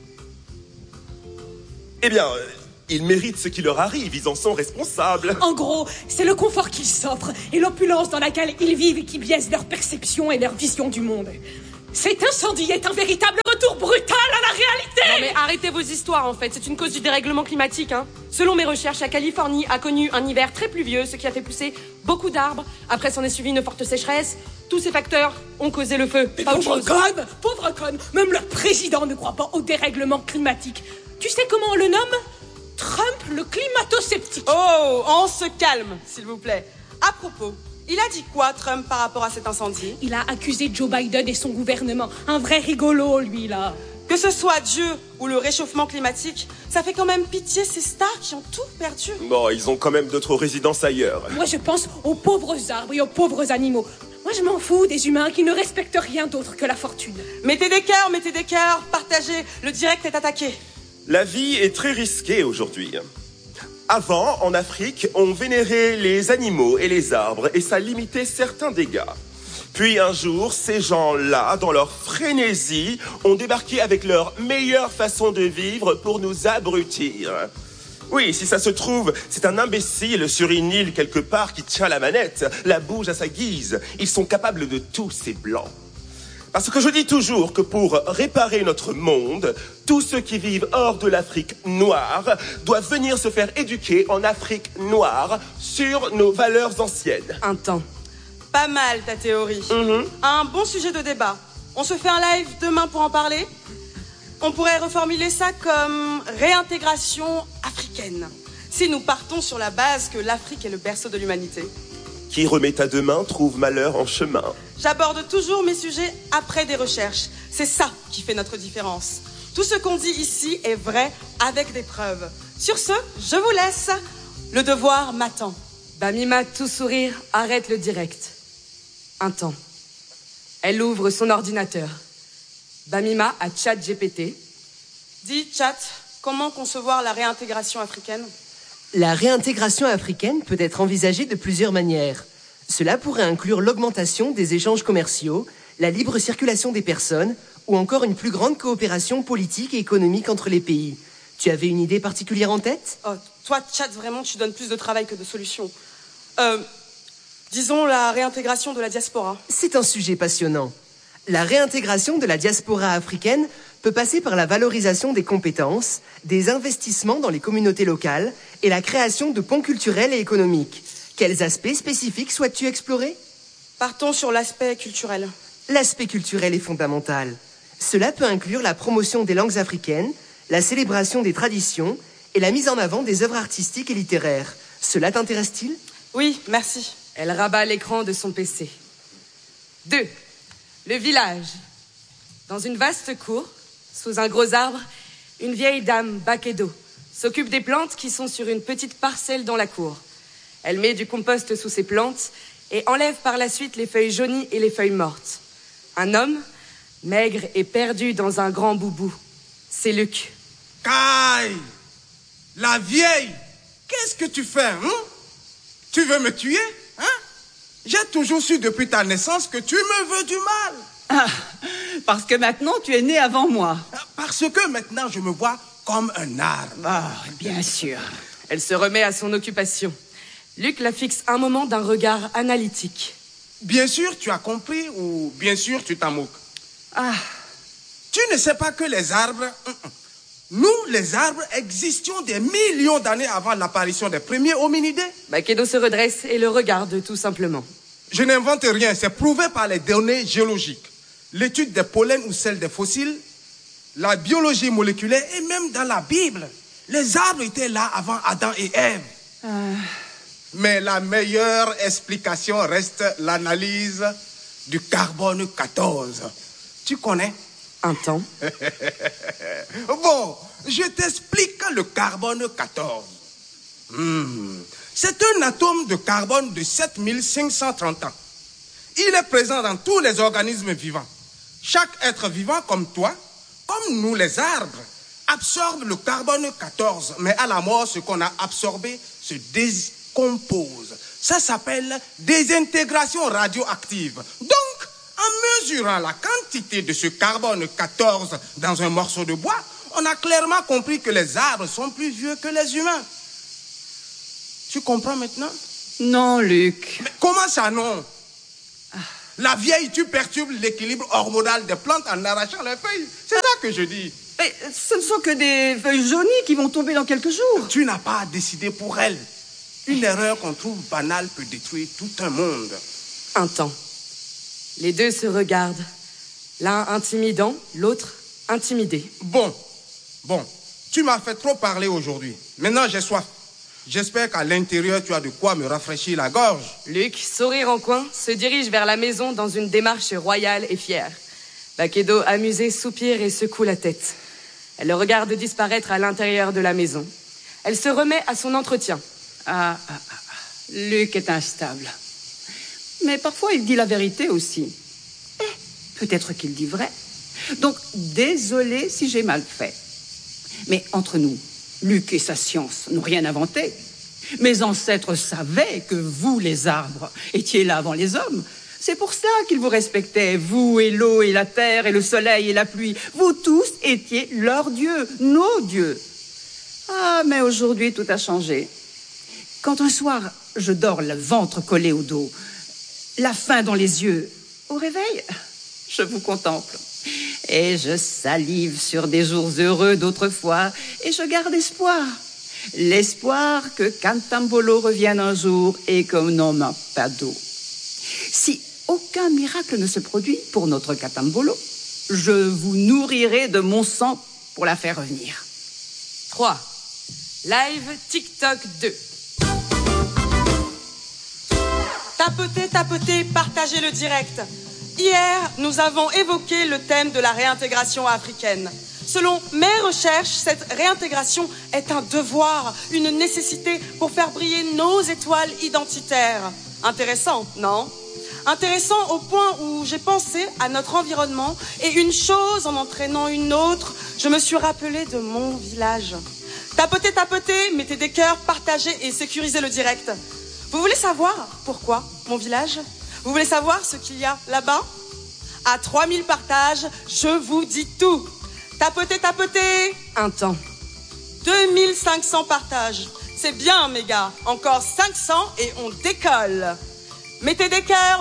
Eh bien, ils méritent ce qui leur arrive, ils en sont responsables. En gros, c'est le confort qu'ils s'offrent et l'opulence dans laquelle ils vivent qui biaise leur perception et leur vision du monde. Cet incendie est un véritable retour brutal à la réalité. Non mais arrêtez vos histoires en fait, c'est une cause du dérèglement climatique. Selon mes recherches, la Californie a connu un hiver très pluvieux, ce qui a fait pousser beaucoup d'arbres. Après s'en est suivi une forte sécheresse. Tous ces facteurs ont causé le feu. Pauvre conne, même leur président ne croit pas au dérèglement climatique. Tu sais comment on le nomme ? Trump, le climato-sceptique. Oh, on se calme, s'il vous plaît. À propos, il a dit quoi, Trump, par rapport à cet incendie? Il a accusé Joe Biden et son gouvernement. Un vrai rigolo, lui, là. Que ce soit Dieu ou le réchauffement climatique, ça fait quand même pitié ces stars qui ont tout perdu. Bon, ils ont quand même d'autres résidences ailleurs. Moi, je pense aux pauvres arbres et aux pauvres animaux. Moi, je m'en fous des humains qui ne respectent rien d'autre que la fortune. Mettez des cœurs, partagez. Le direct est attaqué. La vie est très risquée aujourd'hui. Avant, en Afrique, on vénérait les animaux et les arbres et ça limitait certains dégâts. Puis un jour, ces gens-là, dans leur frénésie, ont débarqué avec leur meilleure façon de vivre pour nous abrutir. Oui, si ça se trouve, c'est un imbécile sur une île quelque part qui tient la manette, la bouge à sa guise. Ils sont capables de tout, ces blancs. Parce que je dis toujours que pour réparer notre monde, tous ceux qui vivent hors de l'Afrique noire doivent venir se faire éduquer en Afrique noire sur nos valeurs anciennes. Un temps. Pas mal ta théorie. Un bon sujet de débat. On se fait un live demain pour en parler. On pourrait reformuler ça comme réintégration africaine. Si nous partons sur la base que l'Afrique est le berceau de l'humanité. Qui remet à demain trouve malheur en chemin. J'aborde toujours mes sujets après des recherches. C'est ça qui fait notre différence. Tout ce qu'on dit ici est vrai avec des preuves. Sur ce, je vous laisse. Le devoir m'attend. Bamima, tout sourire, arrête le direct. Un temps. Elle ouvre son ordinateur. Bamima a ChatGPT. Dis, Chat, comment concevoir la réintégration africaine ? La réintégration africaine peut être envisagée de plusieurs manières. Cela pourrait inclure l'augmentation des échanges commerciaux, la libre circulation des personnes ou encore une plus grande coopération politique et économique entre les pays. Tu avais une idée particulière en tête ? Oh, toi, Chat, vraiment, tu donnes plus de travail que de solutions. Disons la réintégration de la diaspora. C'est un sujet passionnant. La réintégration de la diaspora africaine peut passer par la valorisation des compétences, des investissements dans les communautés locales et la création de ponts culturels et économiques. Quels aspects spécifiques souhaites-tu explorer ? Partons sur l'aspect culturel. L'aspect culturel est fondamental. Cela peut inclure la promotion des langues africaines, la célébration des traditions et la mise en avant des œuvres artistiques et littéraires. Cela t'intéresse-t-il ? Oui, merci. Elle rabat l'écran de son PC. 2. Le village. Dans une vaste cour, sous un gros arbre, une vieille dame, bac et dos, s'occupe des plantes qui sont sur une petite parcelle dans la cour. Elle met du compost sous ses plantes et enlève par la suite les feuilles jaunies et les feuilles mortes. Un homme, maigre et perdu dans un grand boubou. C'est Luc. Caille, la vieille, qu'est-ce que tu fais, Tu veux me tuer, J'ai toujours su depuis ta naissance que tu me veux du mal. Ah, parce que maintenant tu es né avant moi. Parce que maintenant je me vois comme un arbre. Ah, bien sûr. Elle se remet à son occupation. Luc la fixe un moment d'un regard analytique. Bien sûr tu as compris ou bien sûr tu t'en moques. Tu ne sais pas que les arbres... Nous, les arbres, existions des millions d'années avant l'apparition des premiers hominidés. Bakedo se redresse et le regarde tout simplement. Je n'invente rien, c'est prouvé par les données géologiques. L'étude des pollens ou celle des fossiles, la biologie moléculaire et même dans la Bible. Les arbres étaient là avant Adam et Ève. Mais la meilleure explication reste l'analyse du carbone 14. Tu connais ? Un temps. Bon, je t'explique le carbone 14. C'est un atome de carbone de 7530 ans. Il est présent dans tous les organismes vivants. Chaque être vivant comme toi Comme nous, les arbres absorbent le carbone 14, mais à la mort, ce qu'on a absorbé se décompose. Ça s'appelle désintégration radioactive. Donc, en mesurant la quantité de ce carbone 14 dans un morceau de bois, on a clairement compris que les arbres sont plus vieux que les humains. Tu comprends maintenant? Non, Luc. Mais comment ça, non? La vieille, tu perturbes l'équilibre hormonal des plantes en arrachant les feuilles. C'est ça que je dis. Mais ce ne sont que des feuilles jaunies qui vont tomber dans quelques jours. Tu n'as pas à décider pour elles. Une erreur qu'on trouve banale peut détruire tout un monde. Un temps. Les deux se regardent. L'un intimidant, l'autre intimidé. Bon. Tu m'as fait trop parler aujourd'hui. Maintenant, j'ai soif. J'espère qu'à l'intérieur, tu as de quoi me rafraîchir la gorge. Luc, sourire en coin, se dirige vers la maison dans une démarche royale et fière. Bakedo, amusée, soupire et secoue la tête. Elle le regarde disparaître à l'intérieur de la maison. Elle se remet à son entretien. Luc est instable. Mais parfois, il dit la vérité aussi. Peut-être qu'il dit vrai. Donc, désolé si j'ai mal fait. Mais entre nous, Luc et sa science n'ont rien inventé. Mes ancêtres savaient que vous, les arbres, étiez là avant les hommes. C'est pour ça qu'ils vous respectaient, vous et l'eau et la terre et le soleil et la pluie. Vous tous étiez leurs dieux, nos dieux. Ah, mais aujourd'hui, tout a changé. Quand un soir, je dors le ventre collé au dos, la faim dans les yeux, au réveil, je vous contemple. Et je salive sur des jours heureux d'autrefois, et je garde espoir. L'espoir que Cantambolo revienne un jour et qu'on n'en a pas d'eau. Si aucun miracle ne se produit pour notre Cantambolo, je vous nourrirai de mon sang pour la faire revenir. 3. Live TikTok 2. Tapotez, partagez le direct. Hier, nous avons évoqué le thème de la réintégration africaine. Selon mes recherches, cette réintégration est un devoir, une nécessité pour faire briller nos étoiles identitaires. Intéressant, non? Intéressant au point où j'ai pensé à notre environnement et une chose en entraînant une autre, je me suis rappelé de mon village. Tapotez, mettez des cœurs, partagez et sécurisez le direct. Vous voulez savoir pourquoi mon village? Vous voulez savoir ce qu'il y a là-bas? À 3000 partages, je vous dis tout. Tapotez. Un temps. 2500 partages. C'est bien, mes gars. Encore 500 et on décolle. Mettez des cœurs.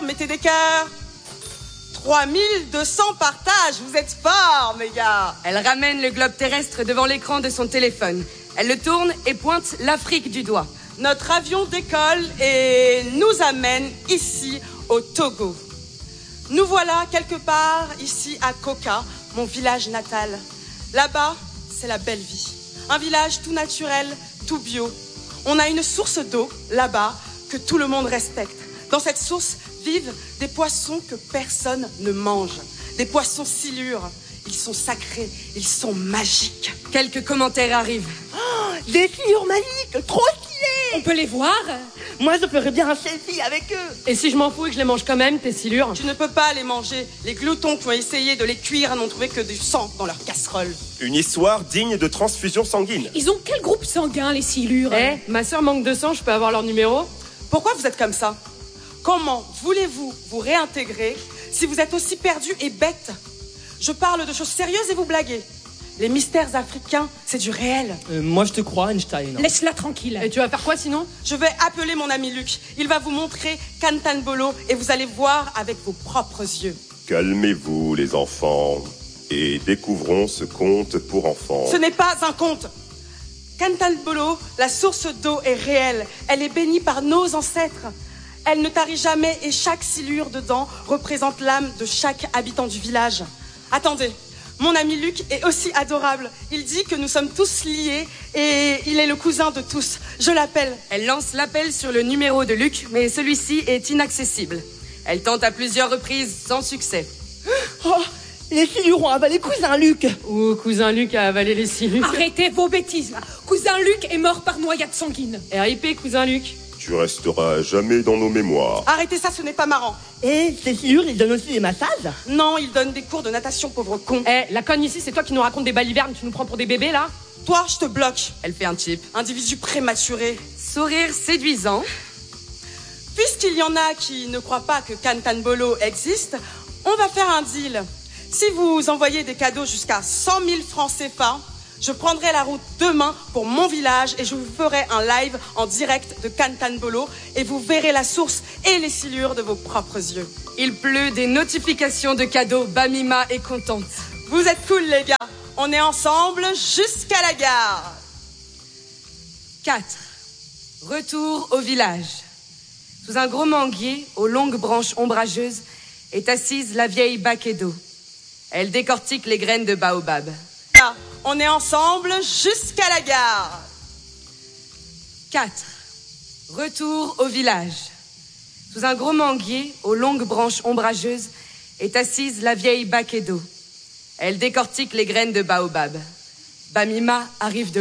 3200 partages. Vous êtes forts, mes gars. Elle ramène le globe terrestre devant l'écran de son téléphone. Elle le tourne et pointe l'Afrique du doigt. Notre avion décolle et nous amène ici au Togo. Nous voilà quelque part ici à Koka, mon village natal. Là-bas, c'est la belle vie. Un village tout naturel, tout bio. On a une source d'eau là-bas que tout le monde respecte. Dans cette source vivent des poissons que personne ne mange. Des poissons silures. Ils sont sacrés, ils sont magiques. Quelques commentaires arrivent. Oh, des silures magiques, trop stylées! On peut les voir? Moi, je ferais bien un selfie avec eux. Et si je m'en fous et que je les mange quand même, tes silures? Tu ne peux pas les manger. Les gloutons qui ont essayé de les cuire n'ont trouvé que du sang dans leur casserole. Une histoire digne de transfusion sanguine. Ils ont quel groupe sanguin, les silures? Ma sœur manque de sang, je peux avoir leur numéro? Pourquoi vous êtes comme ça? Comment voulez-vous vous réintégrer si vous êtes aussi perdu et bête? Je parle de choses sérieuses et vous blaguez. Les mystères africains, c'est du réel. Moi, je te crois, Einstein. Laisse-la tranquille. Et tu vas faire quoi sinon? Je vais appeler mon ami Luc. Il va vous montrer Cantambolo et vous allez voir avec vos propres yeux. Calmez-vous, les enfants, et découvrons ce conte pour enfants. Ce n'est pas un conte. Cantambolo, la source d'eau est réelle. Elle est bénie par nos ancêtres. Elle ne tarit jamais et chaque silure dedans représente l'âme de chaque habitant du village. Attendez, mon ami Luc est aussi adorable. Il dit que nous sommes tous liés et il est le cousin de tous. Je l'appelle. Elle lance l'appel sur le numéro de Luc, mais celui-ci est inaccessible. Elle tente à plusieurs reprises sans succès. Oh, les silures ont avalé cousin Luc. Ou cousin Luc a avalé les silures. Arrêtez vos bêtises, là. Cousin Luc est mort par noyade sanguine. RIP, cousin Luc. Tu resteras jamais dans nos mémoires. Arrêtez ça, ce n'est pas marrant. Et c'est sûr, ils donnent aussi des massages? Non, ils donnent des cours de natation, pauvre con. La conne ici, c'est toi qui nous raconte des balivernes, tu nous prends pour des bébés, là? Toi, je te bloque. Elle fait un chip. Individu prématuré. Sourire séduisant. Puisqu'il y en a qui ne croient pas que Cantanbolo existe, on va faire un deal. Si vous envoyez des cadeaux jusqu'à 100 000 francs CFA, je prendrai la route demain pour mon village et je vous ferai un live en direct de Cantanbolo et vous verrez la source et les silures de vos propres yeux. Il pleut des notifications de cadeaux. Bamima est contente. Vous êtes cool, les gars. On est ensemble jusqu'à la gare. 4. Retour au village. Sous un gros manguier, aux longues branches ombrageuses, est assise la vieille Bakedo. Elle décortique les graines de baobab. Là, on est ensemble jusqu'à la gare. 4. Retour au village. Sous un gros manguier, aux longues branches ombrageuses, est assise la vieille Bakedo. Elle décortique les graines de baobab. Bamima arrive de